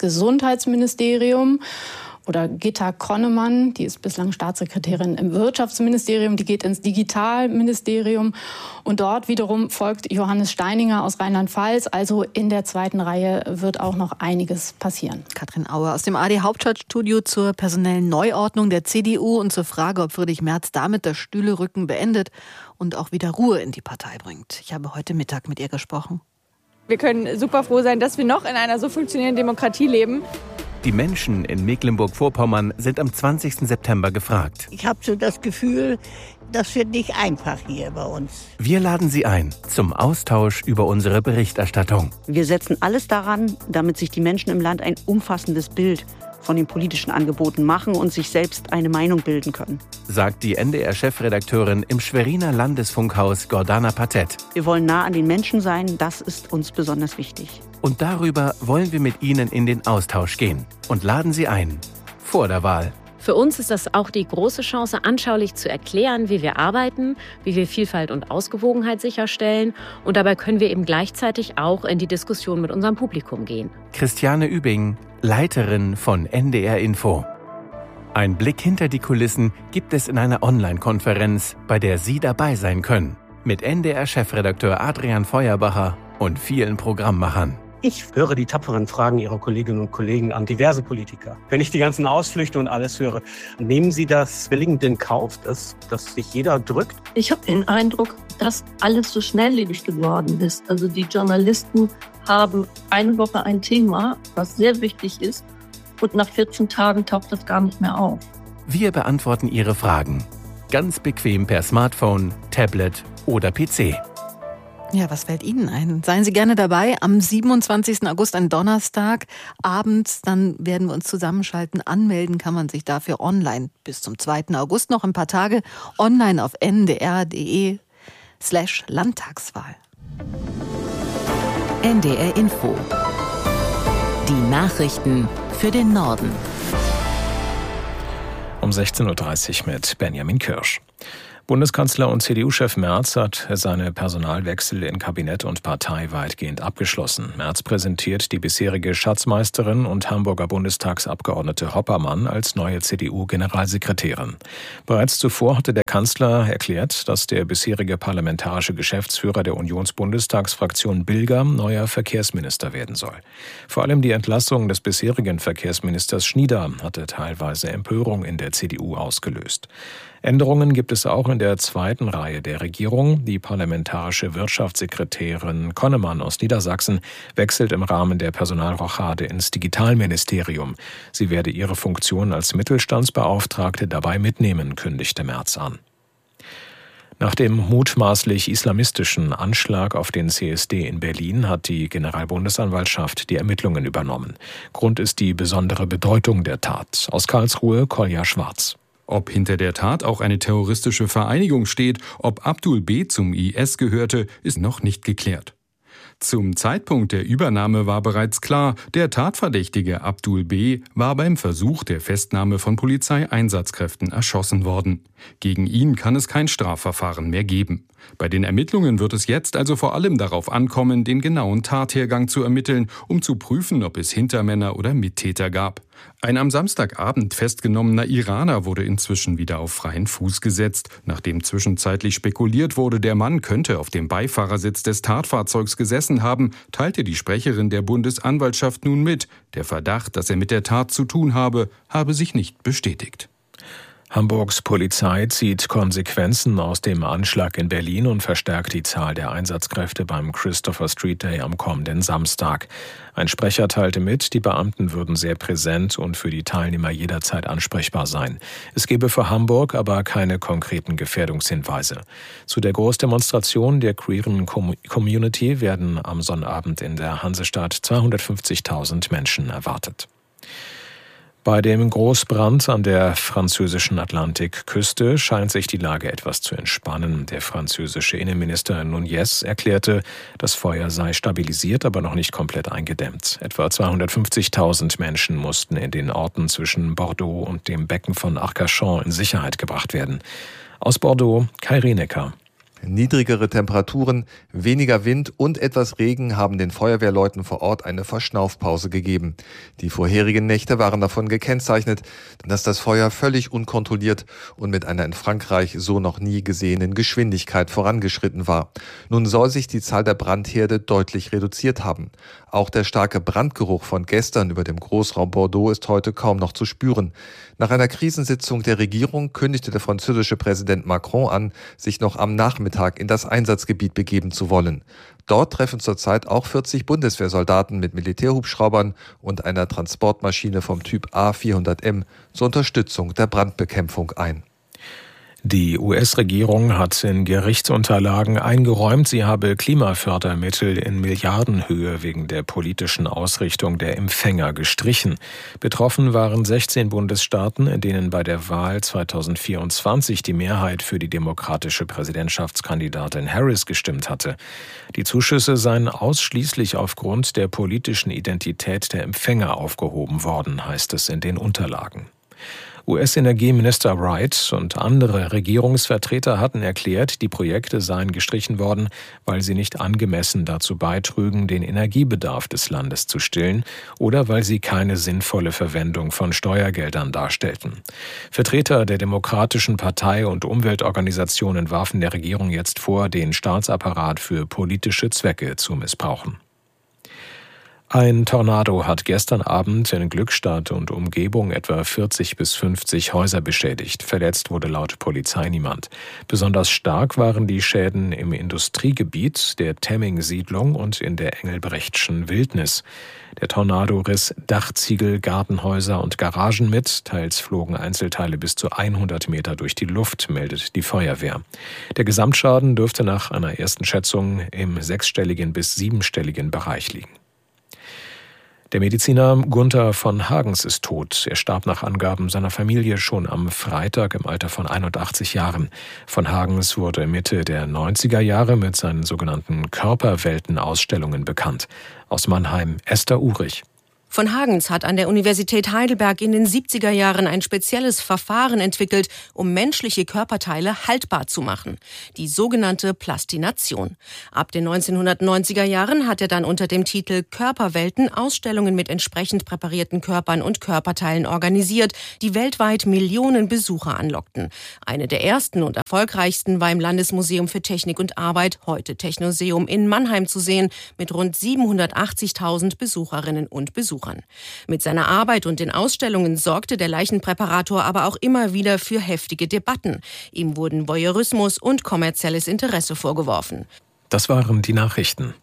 Bundesgesundheitsministerium. Oder Gitta Konnemann, die ist bislang Staatssekretärin im Wirtschaftsministerium, die geht ins Digitalministerium. Und dort wiederum folgt Johannes Steininger aus Rheinland-Pfalz. Also in der zweiten Reihe wird auch noch einiges passieren. Katrin Auer aus dem AD-Hauptstadtstudio zur personellen Neuordnung der CDU und zur Frage, ob Friedrich Merz damit das Stühlerücken beendet und auch wieder Ruhe in die Partei bringt. Ich habe heute Mittag mit ihr gesprochen. Wir können super froh sein, dass wir noch in einer so funktionierenden Demokratie leben. Die Menschen in Mecklenburg-Vorpommern sind am 20. September gefragt. Ich habe so das Gefühl, Das wird nicht einfach hier bei uns. Wir laden Sie ein zum Austausch über unsere Berichterstattung. Wir setzen alles daran, damit sich die Menschen im Land ein umfassendes Bild von den politischen Angeboten machen und sich selbst eine Meinung bilden können. Sagt die NDR-Chefredakteurin im Schweriner Landesfunkhaus Gordana Patet. Wir wollen nah an den Menschen sein, das ist uns besonders wichtig. Und darüber wollen wir mit Ihnen in den Austausch gehen und laden Sie ein vor der Wahl. Für uns ist das auch die große Chance, anschaulich zu erklären, wie wir arbeiten, wie wir Vielfalt und Ausgewogenheit sicherstellen. Und dabei können wir eben gleichzeitig auch in die Diskussion mit unserem Publikum gehen. Christiane Übing, Leiterin von NDR Info. Ein Blick hinter die Kulissen gibt es in einer Online-Konferenz, bei der Sie dabei sein können. Mit NDR-Chefredakteur Adrian Feuerbacher und vielen Programmmachern. Ich höre die tapferen Fragen Ihrer Kolleginnen und Kollegen an diverse Politiker. Wenn ich die ganzen Ausflüchte und alles höre, nehmen Sie das billigend in Kauf, dass sich jeder drückt? Ich habe den Eindruck, dass alles so schnelllebig geworden ist. Also die Journalisten haben eine Woche ein Thema, was sehr wichtig ist, und nach 14 Tagen taucht das gar nicht mehr auf. Wir beantworten Ihre Fragen. Ganz bequem per Smartphone, Tablet oder PC. Ja, was fällt Ihnen ein? Seien Sie gerne dabei am 27. August, ein Donnerstag, abends. Dann werden wir uns zusammenschalten. Anmelden kann man sich dafür online bis zum 2. August, noch ein paar Tage, online auf ndr.de/Landtagswahl. NDR Info. Die Nachrichten für den Norden. Um 16.30 Uhr mit Benjamin Kirsch. Bundeskanzler und CDU-Chef Merz hat seine Personalwechsel in Kabinett und Partei weitgehend abgeschlossen. Merz präsentiert die bisherige Schatzmeisterin und Hamburger Bundestagsabgeordnete Hoppermann als neue CDU-Generalsekretärin. Bereits zuvor hatte der Kanzler erklärt, dass der bisherige parlamentarische Geschäftsführer der Unionsbundestagsfraktion Bilger neuer Verkehrsminister werden soll. Vor allem die Entlassung des bisherigen Verkehrsministers Schnieder hatte teilweise Empörung in der CDU ausgelöst. Änderungen gibt es auch in der zweiten Reihe der Regierung. Die parlamentarische Wirtschaftssekretärin Konnemann aus Niedersachsen wechselt im Rahmen der Personalrochade ins Digitalministerium. Sie werde ihre Funktion als Mittelstandsbeauftragte dabei mitnehmen, kündigte Merz an. Nach dem mutmaßlich islamistischen Anschlag auf den CSD in Berlin hat die Generalbundesanwaltschaft die Ermittlungen übernommen. Grund ist die besondere Bedeutung der Tat. Aus Karlsruhe, Kolja Schwarz. Ob hinter der Tat auch eine terroristische Vereinigung steht, ob Abdul B. zum IS gehörte, ist noch nicht geklärt. Zum Zeitpunkt der Übernahme war bereits klar, der Tatverdächtige Abdul B. war beim Versuch der Festnahme von Polizeieinsatzkräften erschossen worden. Gegen ihn kann es kein Strafverfahren mehr geben. Bei den Ermittlungen wird es jetzt also vor allem darauf ankommen, den genauen Tathergang zu ermitteln, um zu prüfen, ob es Hintermänner oder Mittäter gab. Ein am Samstagabend festgenommener Iraner wurde inzwischen wieder auf freien Fuß gesetzt. Nachdem zwischenzeitlich spekuliert wurde, der Mann könnte auf dem Beifahrersitz des Tatfahrzeugs gesessen haben, teilte die Sprecherin der Bundesanwaltschaft nun mit, der Verdacht, dass er mit der Tat zu tun habe sich nicht bestätigt. Hamburgs Polizei zieht Konsequenzen aus dem Anschlag in Berlin und verstärkt die Zahl der Einsatzkräfte beim Christopher Street Day am kommenden Samstag. Ein Sprecher teilte mit, die Beamten würden sehr präsent und für die Teilnehmer jederzeit ansprechbar sein. Es gebe für Hamburg aber keine konkreten Gefährdungshinweise. Zu der Großdemonstration der queeren Community werden am Sonnabend in der Hansestadt 250.000 Menschen erwartet. Bei dem Großbrand an der französischen Atlantikküste scheint sich die Lage etwas zu entspannen. Der französische Innenminister Nunez erklärte, das Feuer sei stabilisiert, aber noch nicht komplett eingedämmt. Etwa 250.000 Menschen mussten in den Orten zwischen Bordeaux und dem Becken von Arcachon in Sicherheit gebracht werden. Aus Bordeaux, Kai Rienecker. Niedrigere Temperaturen, weniger Wind und etwas Regen haben den Feuerwehrleuten vor Ort eine Verschnaufpause gegeben. Die vorherigen Nächte waren davon gekennzeichnet, dass das Feuer völlig unkontrolliert und mit einer in Frankreich so noch nie gesehenen Geschwindigkeit vorangeschritten war. Nun soll sich die Zahl der Brandherde deutlich reduziert haben. Auch der starke Brandgeruch von gestern über dem Großraum Bordeaux ist heute kaum noch zu spüren. Nach einer Krisensitzung der Regierung kündigte der französische Präsident Macron an, sich noch am Nachmittag in das Einsatzgebiet begeben zu wollen. Dort treffen zurzeit auch 40 Bundeswehrsoldaten mit Militärhubschraubern und einer Transportmaschine vom Typ A400M zur Unterstützung der Brandbekämpfung ein. Die US-Regierung hat in Gerichtsunterlagen eingeräumt, sie habe Klimafördermittel in Milliardenhöhe wegen der politischen Ausrichtung der Empfänger gestrichen. Betroffen waren 16 Bundesstaaten, in denen bei der Wahl 2024 die Mehrheit für die demokratische Präsidentschaftskandidatin Harris gestimmt hatte. Die Zuschüsse seien ausschließlich aufgrund der politischen Identität der Empfänger aufgehoben worden, heißt es in den Unterlagen. US-Energieminister Wright und andere Regierungsvertreter hatten erklärt, die Projekte seien gestrichen worden, weil sie nicht angemessen dazu beitrügen, den Energiebedarf des Landes zu stillen oder weil sie keine sinnvolle Verwendung von Steuergeldern darstellten. Vertreter der Demokratischen Partei und Umweltorganisationen warfen der Regierung jetzt vor, den Staatsapparat für politische Zwecke zu missbrauchen. Ein Tornado hat gestern Abend in Glückstadt und Umgebung etwa 40 bis 50 Häuser beschädigt. Verletzt wurde laut Polizei niemand. Besonders stark waren die Schäden im Industriegebiet, der Temming-Siedlung und in der Engelbrechtschen Wildnis. Der Tornado riss Dachziegel, Gartenhäuser und Garagen mit. Teils flogen Einzelteile bis zu 100 Meter durch die Luft, meldet die Feuerwehr. Der Gesamtschaden dürfte nach einer ersten Schätzung im 6-stelligen bis 7-stelligen Bereich liegen. Der Mediziner Gunther von Hagens ist tot. Er starb nach Angaben seiner Familie schon am Freitag im Alter von 81 Jahren. Von Hagens wurde Mitte der 90er Jahre mit seinen sogenannten Körperwelten-Ausstellungen bekannt. Aus Mannheim Esther Uhrich. Von Hagens hat an der Universität Heidelberg in den 70er Jahren ein spezielles Verfahren entwickelt, um menschliche Körperteile haltbar zu machen. Die sogenannte Plastination. Ab den 1990er Jahren hat er dann unter dem Titel Körperwelten Ausstellungen mit entsprechend präparierten Körpern und Körperteilen organisiert, die weltweit Millionen Besucher anlockten. Eine der ersten und erfolgreichsten war im Landesmuseum für Technik und Arbeit, heute Technoseum in Mannheim zu sehen, mit rund 780.000 Besucherinnen und Besuchern. Mit seiner Arbeit und den Ausstellungen sorgte der Leichenpräparator aber auch immer wieder für heftige Debatten. Ihm wurden Voyeurismus und kommerzielles Interesse vorgeworfen. Das waren die Nachrichten.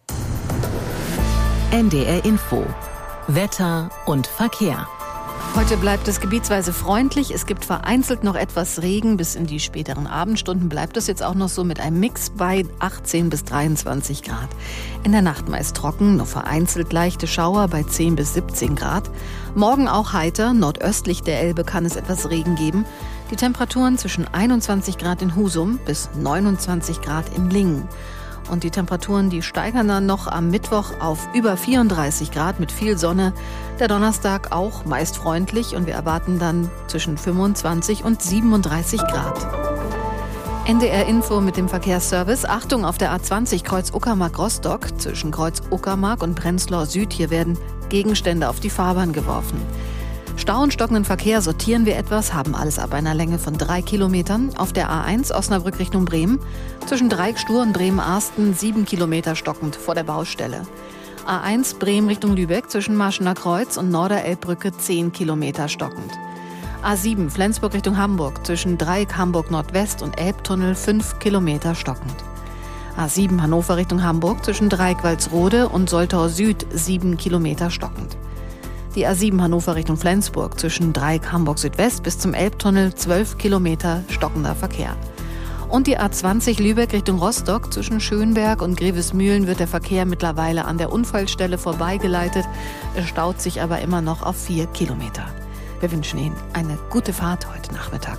NDR Info. Wetter und Verkehr. Heute bleibt es gebietsweise freundlich. Es gibt vereinzelt noch etwas Regen. Bis in die späteren Abendstunden bleibt es jetzt auch noch so mit einem Mix bei 18 bis 23 Grad. In der Nacht meist trocken, nur vereinzelt leichte Schauer bei 10 bis 17 Grad. Morgen auch heiter. Nordöstlich der Elbe kann es etwas Regen geben. Die Temperaturen zwischen 21 Grad in Husum bis 29 Grad in Lingen. Und die Temperaturen, die steigern dann noch am Mittwoch auf über 34 Grad mit viel Sonne. Der Donnerstag auch meist freundlich und wir erwarten dann zwischen 25 und 37 Grad. NDR Info mit dem Verkehrsservice. Achtung auf der A20 Kreuz Uckermark-Rostock. Zwischen Kreuz Uckermark und Prenzlau Süd. Hier werden Gegenstände auf die Fahrbahn geworfen. Stau und stockenden Verkehr sortieren wir etwas, haben alles ab einer Länge von 3 Kilometern. Auf der A1 Osnabrück Richtung Bremen. Zwischen Dreieckstur und Bremen-Arsten 7 Kilometer stockend vor der Baustelle. A1 Bremen Richtung Lübeck zwischen Marschener Kreuz und Norderelbbrücke 10 Kilometer stockend. A7 Flensburg Richtung Hamburg zwischen Dreieck Hamburg Nordwest und Elbtunnel 5 Kilometer stockend. A7 Hannover Richtung Hamburg zwischen Dreieck Walsrode und Soltau Süd 7 Kilometer stockend. Die A7 Hannover Richtung Flensburg zwischen Dreieck Hamburg Südwest bis zum Elbtunnel 12 Kilometer stockender Verkehr. Und die A20 Lübeck Richtung Rostock zwischen Schönberg und Grevesmühlen wird der Verkehr mittlerweile an der Unfallstelle vorbeigeleitet. Es staut sich aber immer noch auf 4 Kilometer. Wir wünschen Ihnen eine gute Fahrt heute Nachmittag.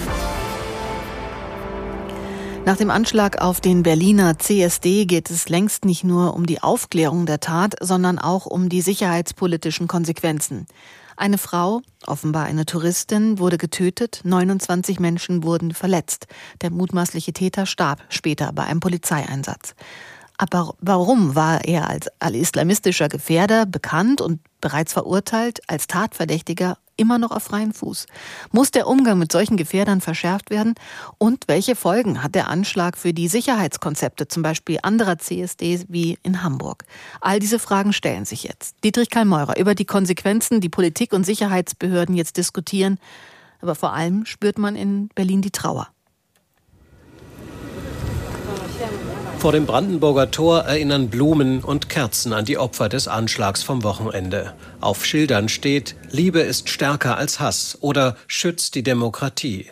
Nach dem Anschlag auf den Berliner CSD geht es längst nicht nur um die Aufklärung der Tat, sondern auch um die sicherheitspolitischen Konsequenzen. Eine Frau, offenbar eine Touristin, wurde getötet, 29 Menschen wurden verletzt. Der mutmaßliche Täter starb später bei einem Polizeieinsatz. Aber warum war er als islamistischer Gefährder bekannt und bereits verurteilt, als Tatverdächtiger immer noch auf freiem Fuß? Muss der Umgang mit solchen Gefährdern verschärft werden? Und welche Folgen hat der Anschlag für die Sicherheitskonzepte, zum Beispiel anderer CSDs wie in Hamburg? All diese Fragen stellen sich jetzt. Dietrich Kallmeurer über die Konsequenzen, die Politik und Sicherheitsbehörden jetzt diskutieren. Aber vor allem spürt man in Berlin die Trauer. Vor dem Brandenburger Tor erinnern Blumen und Kerzen an die Opfer des Anschlags vom Wochenende. Auf Schildern steht: Liebe ist stärker als Hass oder schützt die Demokratie.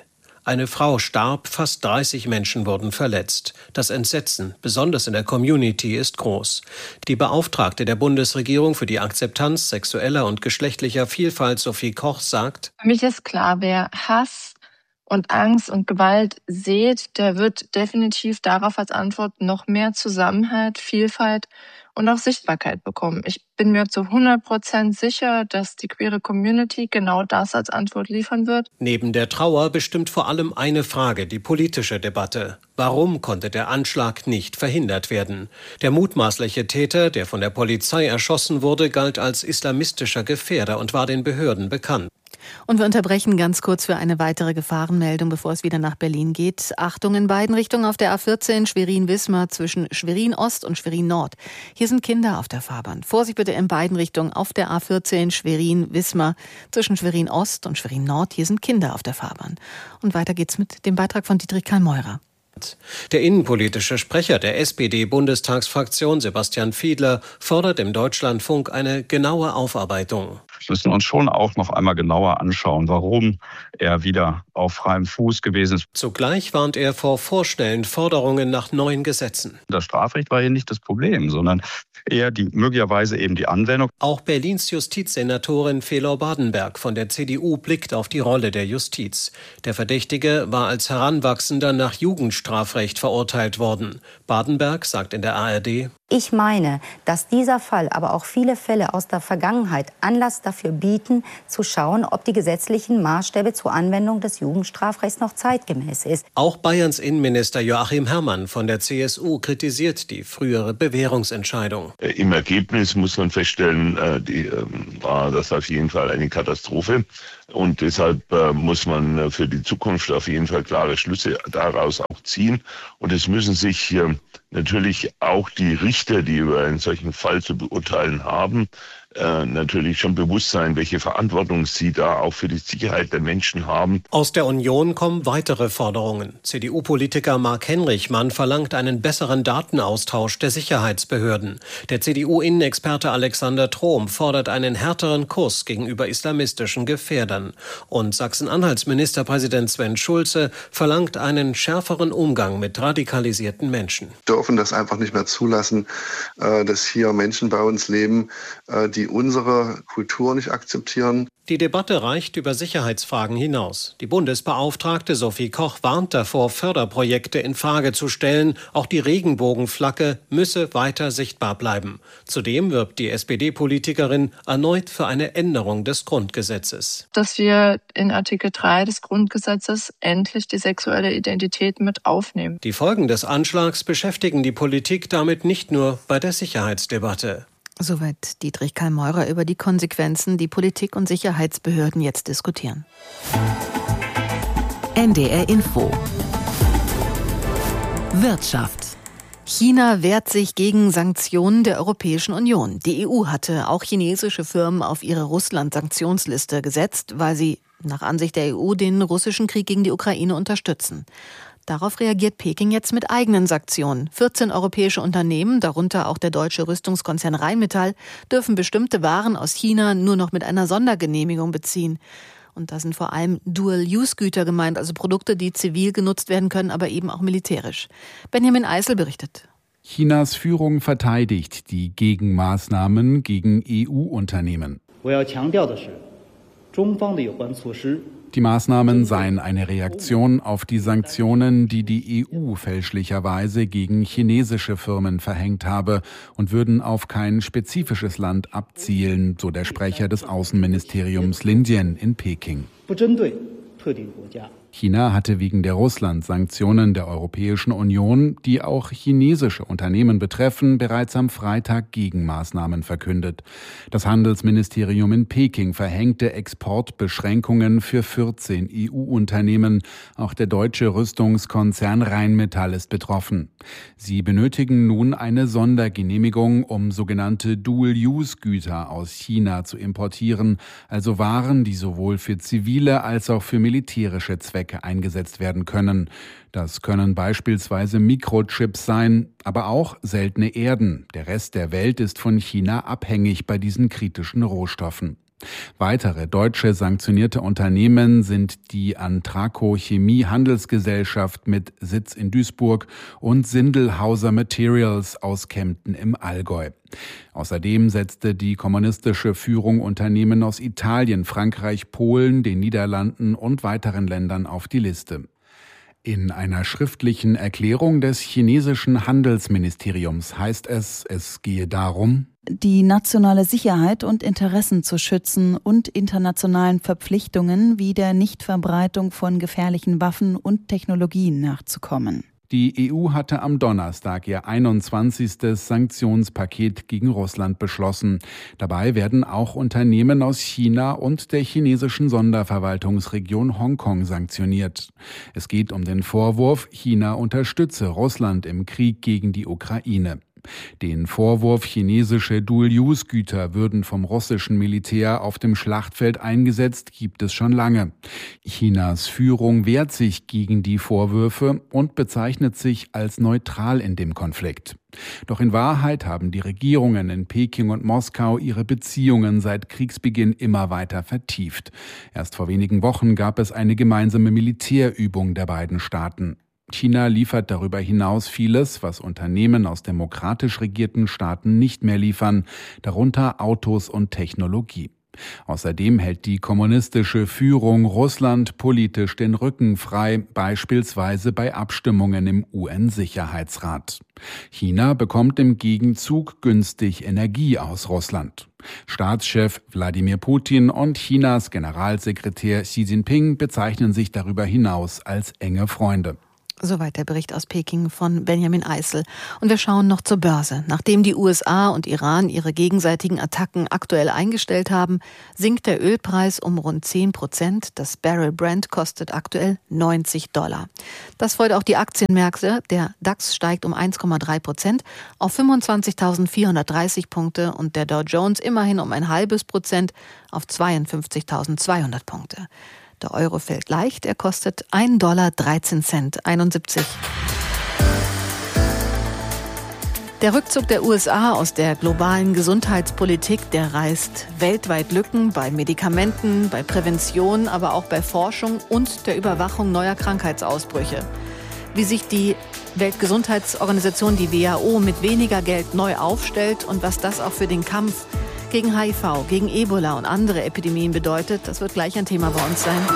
Eine Frau starb, fast 30 Menschen wurden verletzt. Das Entsetzen, besonders in der Community, ist groß. Die Beauftragte der Bundesregierung für die Akzeptanz sexueller und geschlechtlicher Vielfalt, Sophie Koch, sagt: Für mich ist klar, wer Hass und Angst und Gewalt sät, der wird definitiv darauf als Antwort noch mehr Zusammenhalt, Vielfalt und auch Sichtbarkeit bekommen. Ich bin mir zu 100% sicher, dass die queere Community genau das als Antwort liefern wird. Neben der Trauer bestimmt vor allem eine Frage die politische Debatte. Warum konnte der Anschlag nicht verhindert werden? Der mutmaßliche Täter, der von der Polizei erschossen wurde, galt als islamistischer Gefährder und war den Behörden bekannt. Und wir unterbrechen ganz kurz für eine weitere Gefahrenmeldung, bevor es wieder nach Berlin geht. Achtung in beiden Richtungen auf der A14 Schwerin-Wismar zwischen Schwerin-Ost und Schwerin-Nord. Hier sind Kinder auf der Fahrbahn. Vorsicht bitte in beiden Richtungen auf der A14 Schwerin-Wismar zwischen Schwerin-Ost und Schwerin-Nord. Hier sind Kinder auf der Fahrbahn. Und weiter geht's mit dem Beitrag von Dietrich Karl-Meurer. Der innenpolitische Sprecher der SPD-Bundestagsfraktion, Sebastian Fiedler, fordert im Deutschlandfunk eine genaue Aufarbeitung. Wir müssen uns schon auch noch einmal genauer anschauen, warum er wieder auf freiem Fuß gewesen ist. Zugleich warnt er vor vorschnellen Forderungen nach neuen Gesetzen. Das Strafrecht war hier nicht das Problem, sondern eher möglicherweise eben die Anwendung. Auch Berlins Justizsenatorin Felor Badenberg von der CDU blickt auf die Rolle der Justiz. Der Verdächtige war als Heranwachsender nach Jugendstrafrecht verurteilt worden. Badenberg sagt in der ARD: Ich meine, dass dieser Fall, aber auch viele Fälle aus der Vergangenheit Anlass dafür bieten, zu schauen, ob die gesetzlichen Maßstäbe zur Anwendung des Jugendstrafrechts noch zeitgemäß ist. Auch Bayerns Innenminister Joachim Herrmann von der CSU kritisiert die frühere Bewährungsentscheidung. Im Ergebnis muss man feststellen, war das auf jeden Fall eine Katastrophe. Und deshalb muss man für die Zukunft auf jeden Fall klare Schlüsse daraus auch ziehen. Und es müssen sich natürlich auch die Richter, die über einen solchen Fall zu beurteilen haben, natürlich schon bewusst sein, welche Verantwortung sie da auch für die Sicherheit der Menschen haben. Aus der Union kommen weitere Forderungen. CDU-Politiker Marc Henrichmann verlangt einen besseren Datenaustausch der Sicherheitsbehörden. Der CDU-Innenexperte Alexander Trom fordert einen härteren Kurs gegenüber islamistischen Gefährdern. Und Sachsen-Anhalts Ministerpräsident Sven Schulze verlangt einen schärferen Umgang mit radikalisierten Menschen. Wir dürfen das einfach nicht mehr zulassen, dass hier Menschen bei uns leben, die unsere Kultur nicht akzeptieren. Die Debatte reicht über Sicherheitsfragen hinaus. Die Bundesbeauftragte Sophie Koch warnt davor, Förderprojekte in Frage zu stellen. Auch die Regenbogenflagge müsse weiter sichtbar bleiben. Zudem wirbt die SPD-Politikerin erneut für eine Änderung des Grundgesetzes. Dass wir in Artikel 3 des Grundgesetzes endlich die sexuelle Identität mit aufnehmen. Die Folgen des Anschlags beschäftigen die Politik damit nicht nur bei der Sicherheitsdebatte. Soweit Dietrich Karl-Meurer über die Konsequenzen, die Politik und Sicherheitsbehörden jetzt diskutieren. NDR Info. Wirtschaft. China wehrt sich gegen Sanktionen der Europäischen Union. Die EU hatte auch chinesische Firmen auf ihre Russland-Sanktionsliste gesetzt, weil sie nach Ansicht der EU den russischen Krieg gegen die Ukraine unterstützen. Darauf reagiert Peking jetzt mit eigenen Sanktionen. 14 europäische Unternehmen, darunter auch der deutsche Rüstungskonzern Rheinmetall, dürfen bestimmte Waren aus China nur noch mit einer Sondergenehmigung beziehen. Und da sind vor allem Dual-Use-Güter gemeint, also Produkte, die zivil genutzt werden können, aber eben auch militärisch. Benjamin Eisel berichtet. Chinas Führung verteidigt die Gegenmaßnahmen gegen EU-Unternehmen. Die Maßnahmen seien eine Reaktion auf die Sanktionen, die die EU fälschlicherweise gegen chinesische Firmen verhängt habe und würden auf kein spezifisches Land abzielen, so der Sprecher des Außenministeriums Lin Jian in Peking. China hatte wegen der Russland-Sanktionen der Europäischen Union, die auch chinesische Unternehmen betreffen, bereits am Freitag Gegenmaßnahmen verkündet. Das Handelsministerium in Peking verhängte Exportbeschränkungen für 14 EU-Unternehmen. Auch der deutsche Rüstungskonzern Rheinmetall ist betroffen. Sie benötigen nun eine Sondergenehmigung, um sogenannte Dual-Use-Güter aus China zu importieren, also Waren, die sowohl für zivile als auch für militärische Zwecke eingesetzt werden können. Das können beispielsweise Mikrochips sein, aber auch seltene Erden. Der Rest der Welt ist von China abhängig bei diesen kritischen Rohstoffen. Weitere deutsche sanktionierte Unternehmen sind die Antraco Chemie Handelsgesellschaft mit Sitz in Duisburg und Sindelhauser Materials aus Kempten im Allgäu. Außerdem setzte die kommunistische Führung Unternehmen aus Italien, Frankreich, Polen, den Niederlanden und weiteren Ländern auf die Liste. In einer schriftlichen Erklärung des chinesischen Handelsministeriums heißt es gehe darum, die nationale Sicherheit und Interessen zu schützen und internationalen Verpflichtungen wie der Nichtverbreitung von gefährlichen Waffen und Technologien nachzukommen. Die EU hatte am Donnerstag ihr 21. Sanktionspaket gegen Russland beschlossen. Dabei werden auch Unternehmen aus China und der chinesischen Sonderverwaltungsregion Hongkong sanktioniert. Es geht um den Vorwurf, China unterstütze Russland im Krieg gegen die Ukraine. Den Vorwurf, chinesische Dual-Use-Güter würden vom russischen Militär auf dem Schlachtfeld eingesetzt, gibt es schon lange. Chinas Führung wehrt sich gegen die Vorwürfe und bezeichnet sich als neutral in dem Konflikt. Doch in Wahrheit haben die Regierungen in Peking und Moskau ihre Beziehungen seit Kriegsbeginn immer weiter vertieft. Erst vor wenigen Wochen gab es eine gemeinsame Militärübung der beiden Staaten. China liefert darüber hinaus vieles, was Unternehmen aus demokratisch regierten Staaten nicht mehr liefern, darunter Autos und Technologie. Außerdem hält die kommunistische Führung Russland politisch den Rücken frei, beispielsweise bei Abstimmungen im UN-Sicherheitsrat. China bekommt im Gegenzug günstig Energie aus Russland. Staatschef Wladimir Putin und Chinas Generalsekretär Xi Jinping bezeichnen sich darüber hinaus als enge Freunde. Soweit der Bericht aus Peking von Benjamin Eisel. Und wir schauen noch zur Börse. Nachdem die USA und Iran ihre gegenseitigen Attacken aktuell eingestellt haben, sinkt der Ölpreis um rund 10%. Das Barrel Brent kostet aktuell $90. Das freut auch die Aktienmärkte. Der DAX steigt um 1,3% auf 25.430 Punkte und der Dow Jones immerhin um 0,5% auf 52.200 Punkte. Der Euro fällt leicht, er kostet $1,1371. Der Rückzug der USA aus der globalen Gesundheitspolitik, der reißt weltweit Lücken bei Medikamenten, bei Prävention, aber auch bei Forschung und der Überwachung neuer Krankheitsausbrüche. Wie sich die Weltgesundheitsorganisation, die WHO, mit weniger Geld neu aufstellt und was das auch für den Kampf gegen HIV, gegen Ebola und andere Epidemien bedeutet, das wird gleich ein Thema bei uns sein.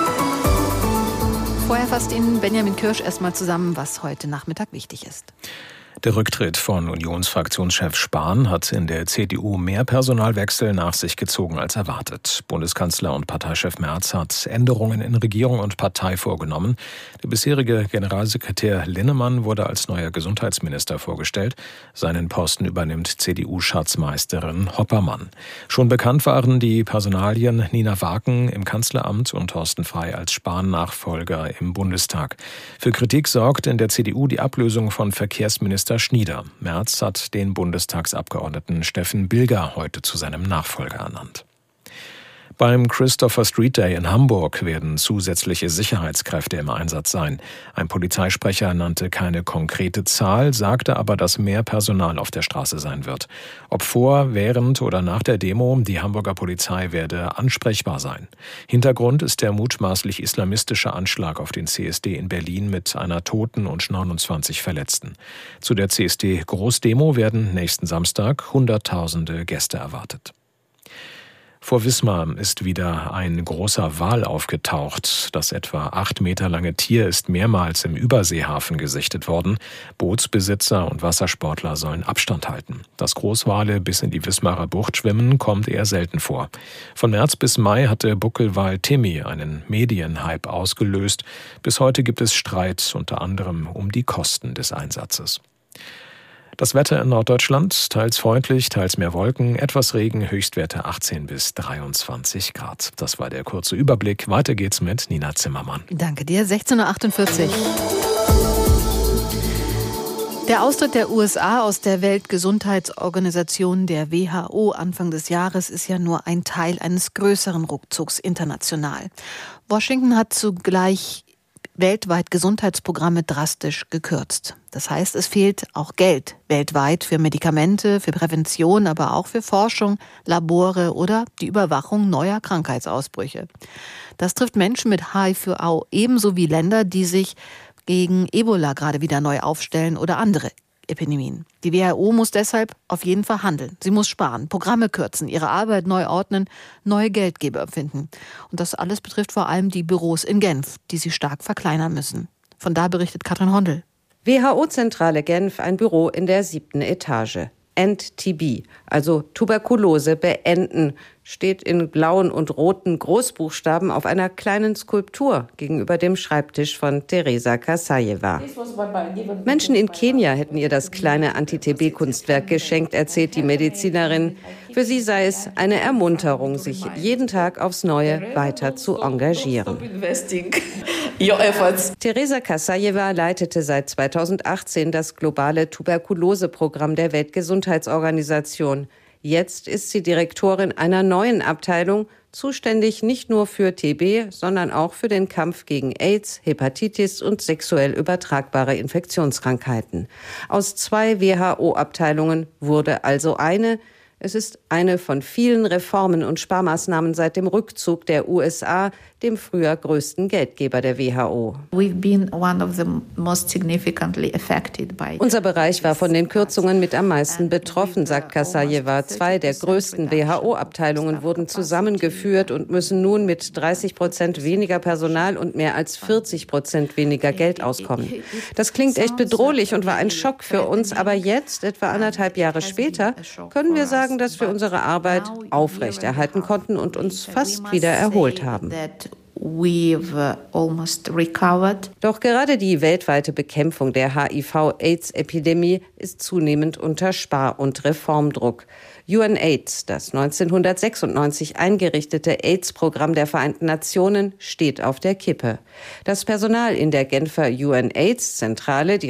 Vorher fasst Ihnen Benjamin Kirsch erstmal zusammen, was heute Nachmittag wichtig ist. Der Rücktritt von Unionsfraktionschef Spahn hat in der CDU mehr Personalwechsel nach sich gezogen als erwartet. Bundeskanzler und Parteichef Merz hat Änderungen in Regierung und Partei vorgenommen. Der bisherige Generalsekretär Linnemann wurde als neuer Gesundheitsminister vorgestellt. Seinen Posten übernimmt CDU-Schatzmeisterin Hoppermann. Schon bekannt waren die Personalien Nina Waken im Kanzleramt und Thorsten Frey als Spahn-Nachfolger im Bundestag. Für Kritik sorgt in der CDU die Ablösung von Verkehrsminister Schnieder. Merz hat den Bundestagsabgeordneten Steffen Bilger heute zu seinem Nachfolger ernannt. Beim Christopher Street Day in Hamburg werden zusätzliche Sicherheitskräfte im Einsatz sein. Ein Polizeisprecher nannte keine konkrete Zahl, sagte aber, dass mehr Personal auf der Straße sein wird. Ob vor, während oder nach der Demo, die Hamburger Polizei werde ansprechbar sein. Hintergrund ist der mutmaßlich islamistische Anschlag auf den CSD in Berlin mit einer Toten und 29 Verletzten. Zu der CSD-Großdemo werden nächsten Samstag Hunderttausende Gäste erwartet. Vor Wismar ist wieder ein großer Wal aufgetaucht. Das etwa 8 Meter lange Tier ist mehrmals im Überseehafen gesichtet worden. Bootsbesitzer und Wassersportler sollen Abstand halten. Dass Großwale bis in die Wismarer Bucht schwimmen, kommt eher selten vor. Von März bis Mai hatte Buckelwal Timmy einen Medienhype ausgelöst. Bis heute gibt es Streit, unter anderem um die Kosten des Einsatzes. Das Wetter in Norddeutschland, teils freundlich, teils mehr Wolken, etwas Regen, Höchstwerte 18 bis 23 Grad. Das war der kurze Überblick. Weiter geht's mit Nina Zimmermann. Danke dir. 16.48 Uhr. Der Austritt der USA aus der Weltgesundheitsorganisation, der WHO, Anfang des Jahres ist ja nur ein Teil eines größeren Rückzugs international. Washington hat zugleich weltweit Gesundheitsprogramme drastisch gekürzt. Das heißt, es fehlt auch Geld weltweit für Medikamente, für Prävention, aber auch für Forschung, Labore oder die Überwachung neuer Krankheitsausbrüche. Das trifft Menschen mit HIV ebenso wie Länder, die sich gegen Ebola gerade wieder neu aufstellen oder andere Epidemien. Die WHO muss deshalb auf jeden Fall handeln. Sie muss sparen, Programme kürzen, ihre Arbeit neu ordnen, neue Geldgeber finden. Und das alles betrifft vor allem die Büros in Genf, die sie stark verkleinern müssen. Von da berichtet Katrin Hondel. WHO-Zentrale Genf, ein Büro in der 7. Etage. End TB, also Tuberkulose beenden, steht in blauen und roten Großbuchstaben auf einer kleinen Skulptur gegenüber dem Schreibtisch von Teresa Kassajewa. Menschen in Kenia hätten ihr das kleine Anti-TB-Kunstwerk geschenkt, erzählt die Medizinerin. Für sie sei es eine Ermunterung, sich jeden Tag aufs Neue weiter zu engagieren. Teresa Kassajewa leitete seit 2018 das globale Tuberkuloseprogramm der Weltgesundheitsorganisation. Jetzt ist sie Direktorin einer neuen Abteilung, zuständig nicht nur für TB, sondern auch für den Kampf gegen AIDS, Hepatitis und sexuell übertragbare Infektionskrankheiten. Aus 2 WHO-Abteilungen wurde also eine. Es ist eine von vielen Reformen und Sparmaßnahmen seit dem Rückzug der USA, dem früher größten Geldgeber der WHO. Unser Bereich war von den Kürzungen mit am meisten betroffen, sagt Kassajewa. 2 der größten WHO-Abteilungen wurden zusammengeführt und müssen nun mit 30% weniger Personal und mehr als 40% weniger Geld auskommen. Das klingt echt bedrohlich und war ein Schock für uns, aber jetzt, etwa 1,5 Jahre später, können wir sagen, dass wir unsere Arbeit aufrechterhalten konnten und uns fast wieder erholt haben. Doch gerade die weltweite Bekämpfung der HIV-AIDS-Epidemie ist zunehmend unter Spar- und Reformdruck. UNAIDS, das 1996 eingerichtete AIDS-Programm der Vereinten Nationen, steht auf der Kippe. Das Personal in der Genfer UNAIDS-Zentrale, die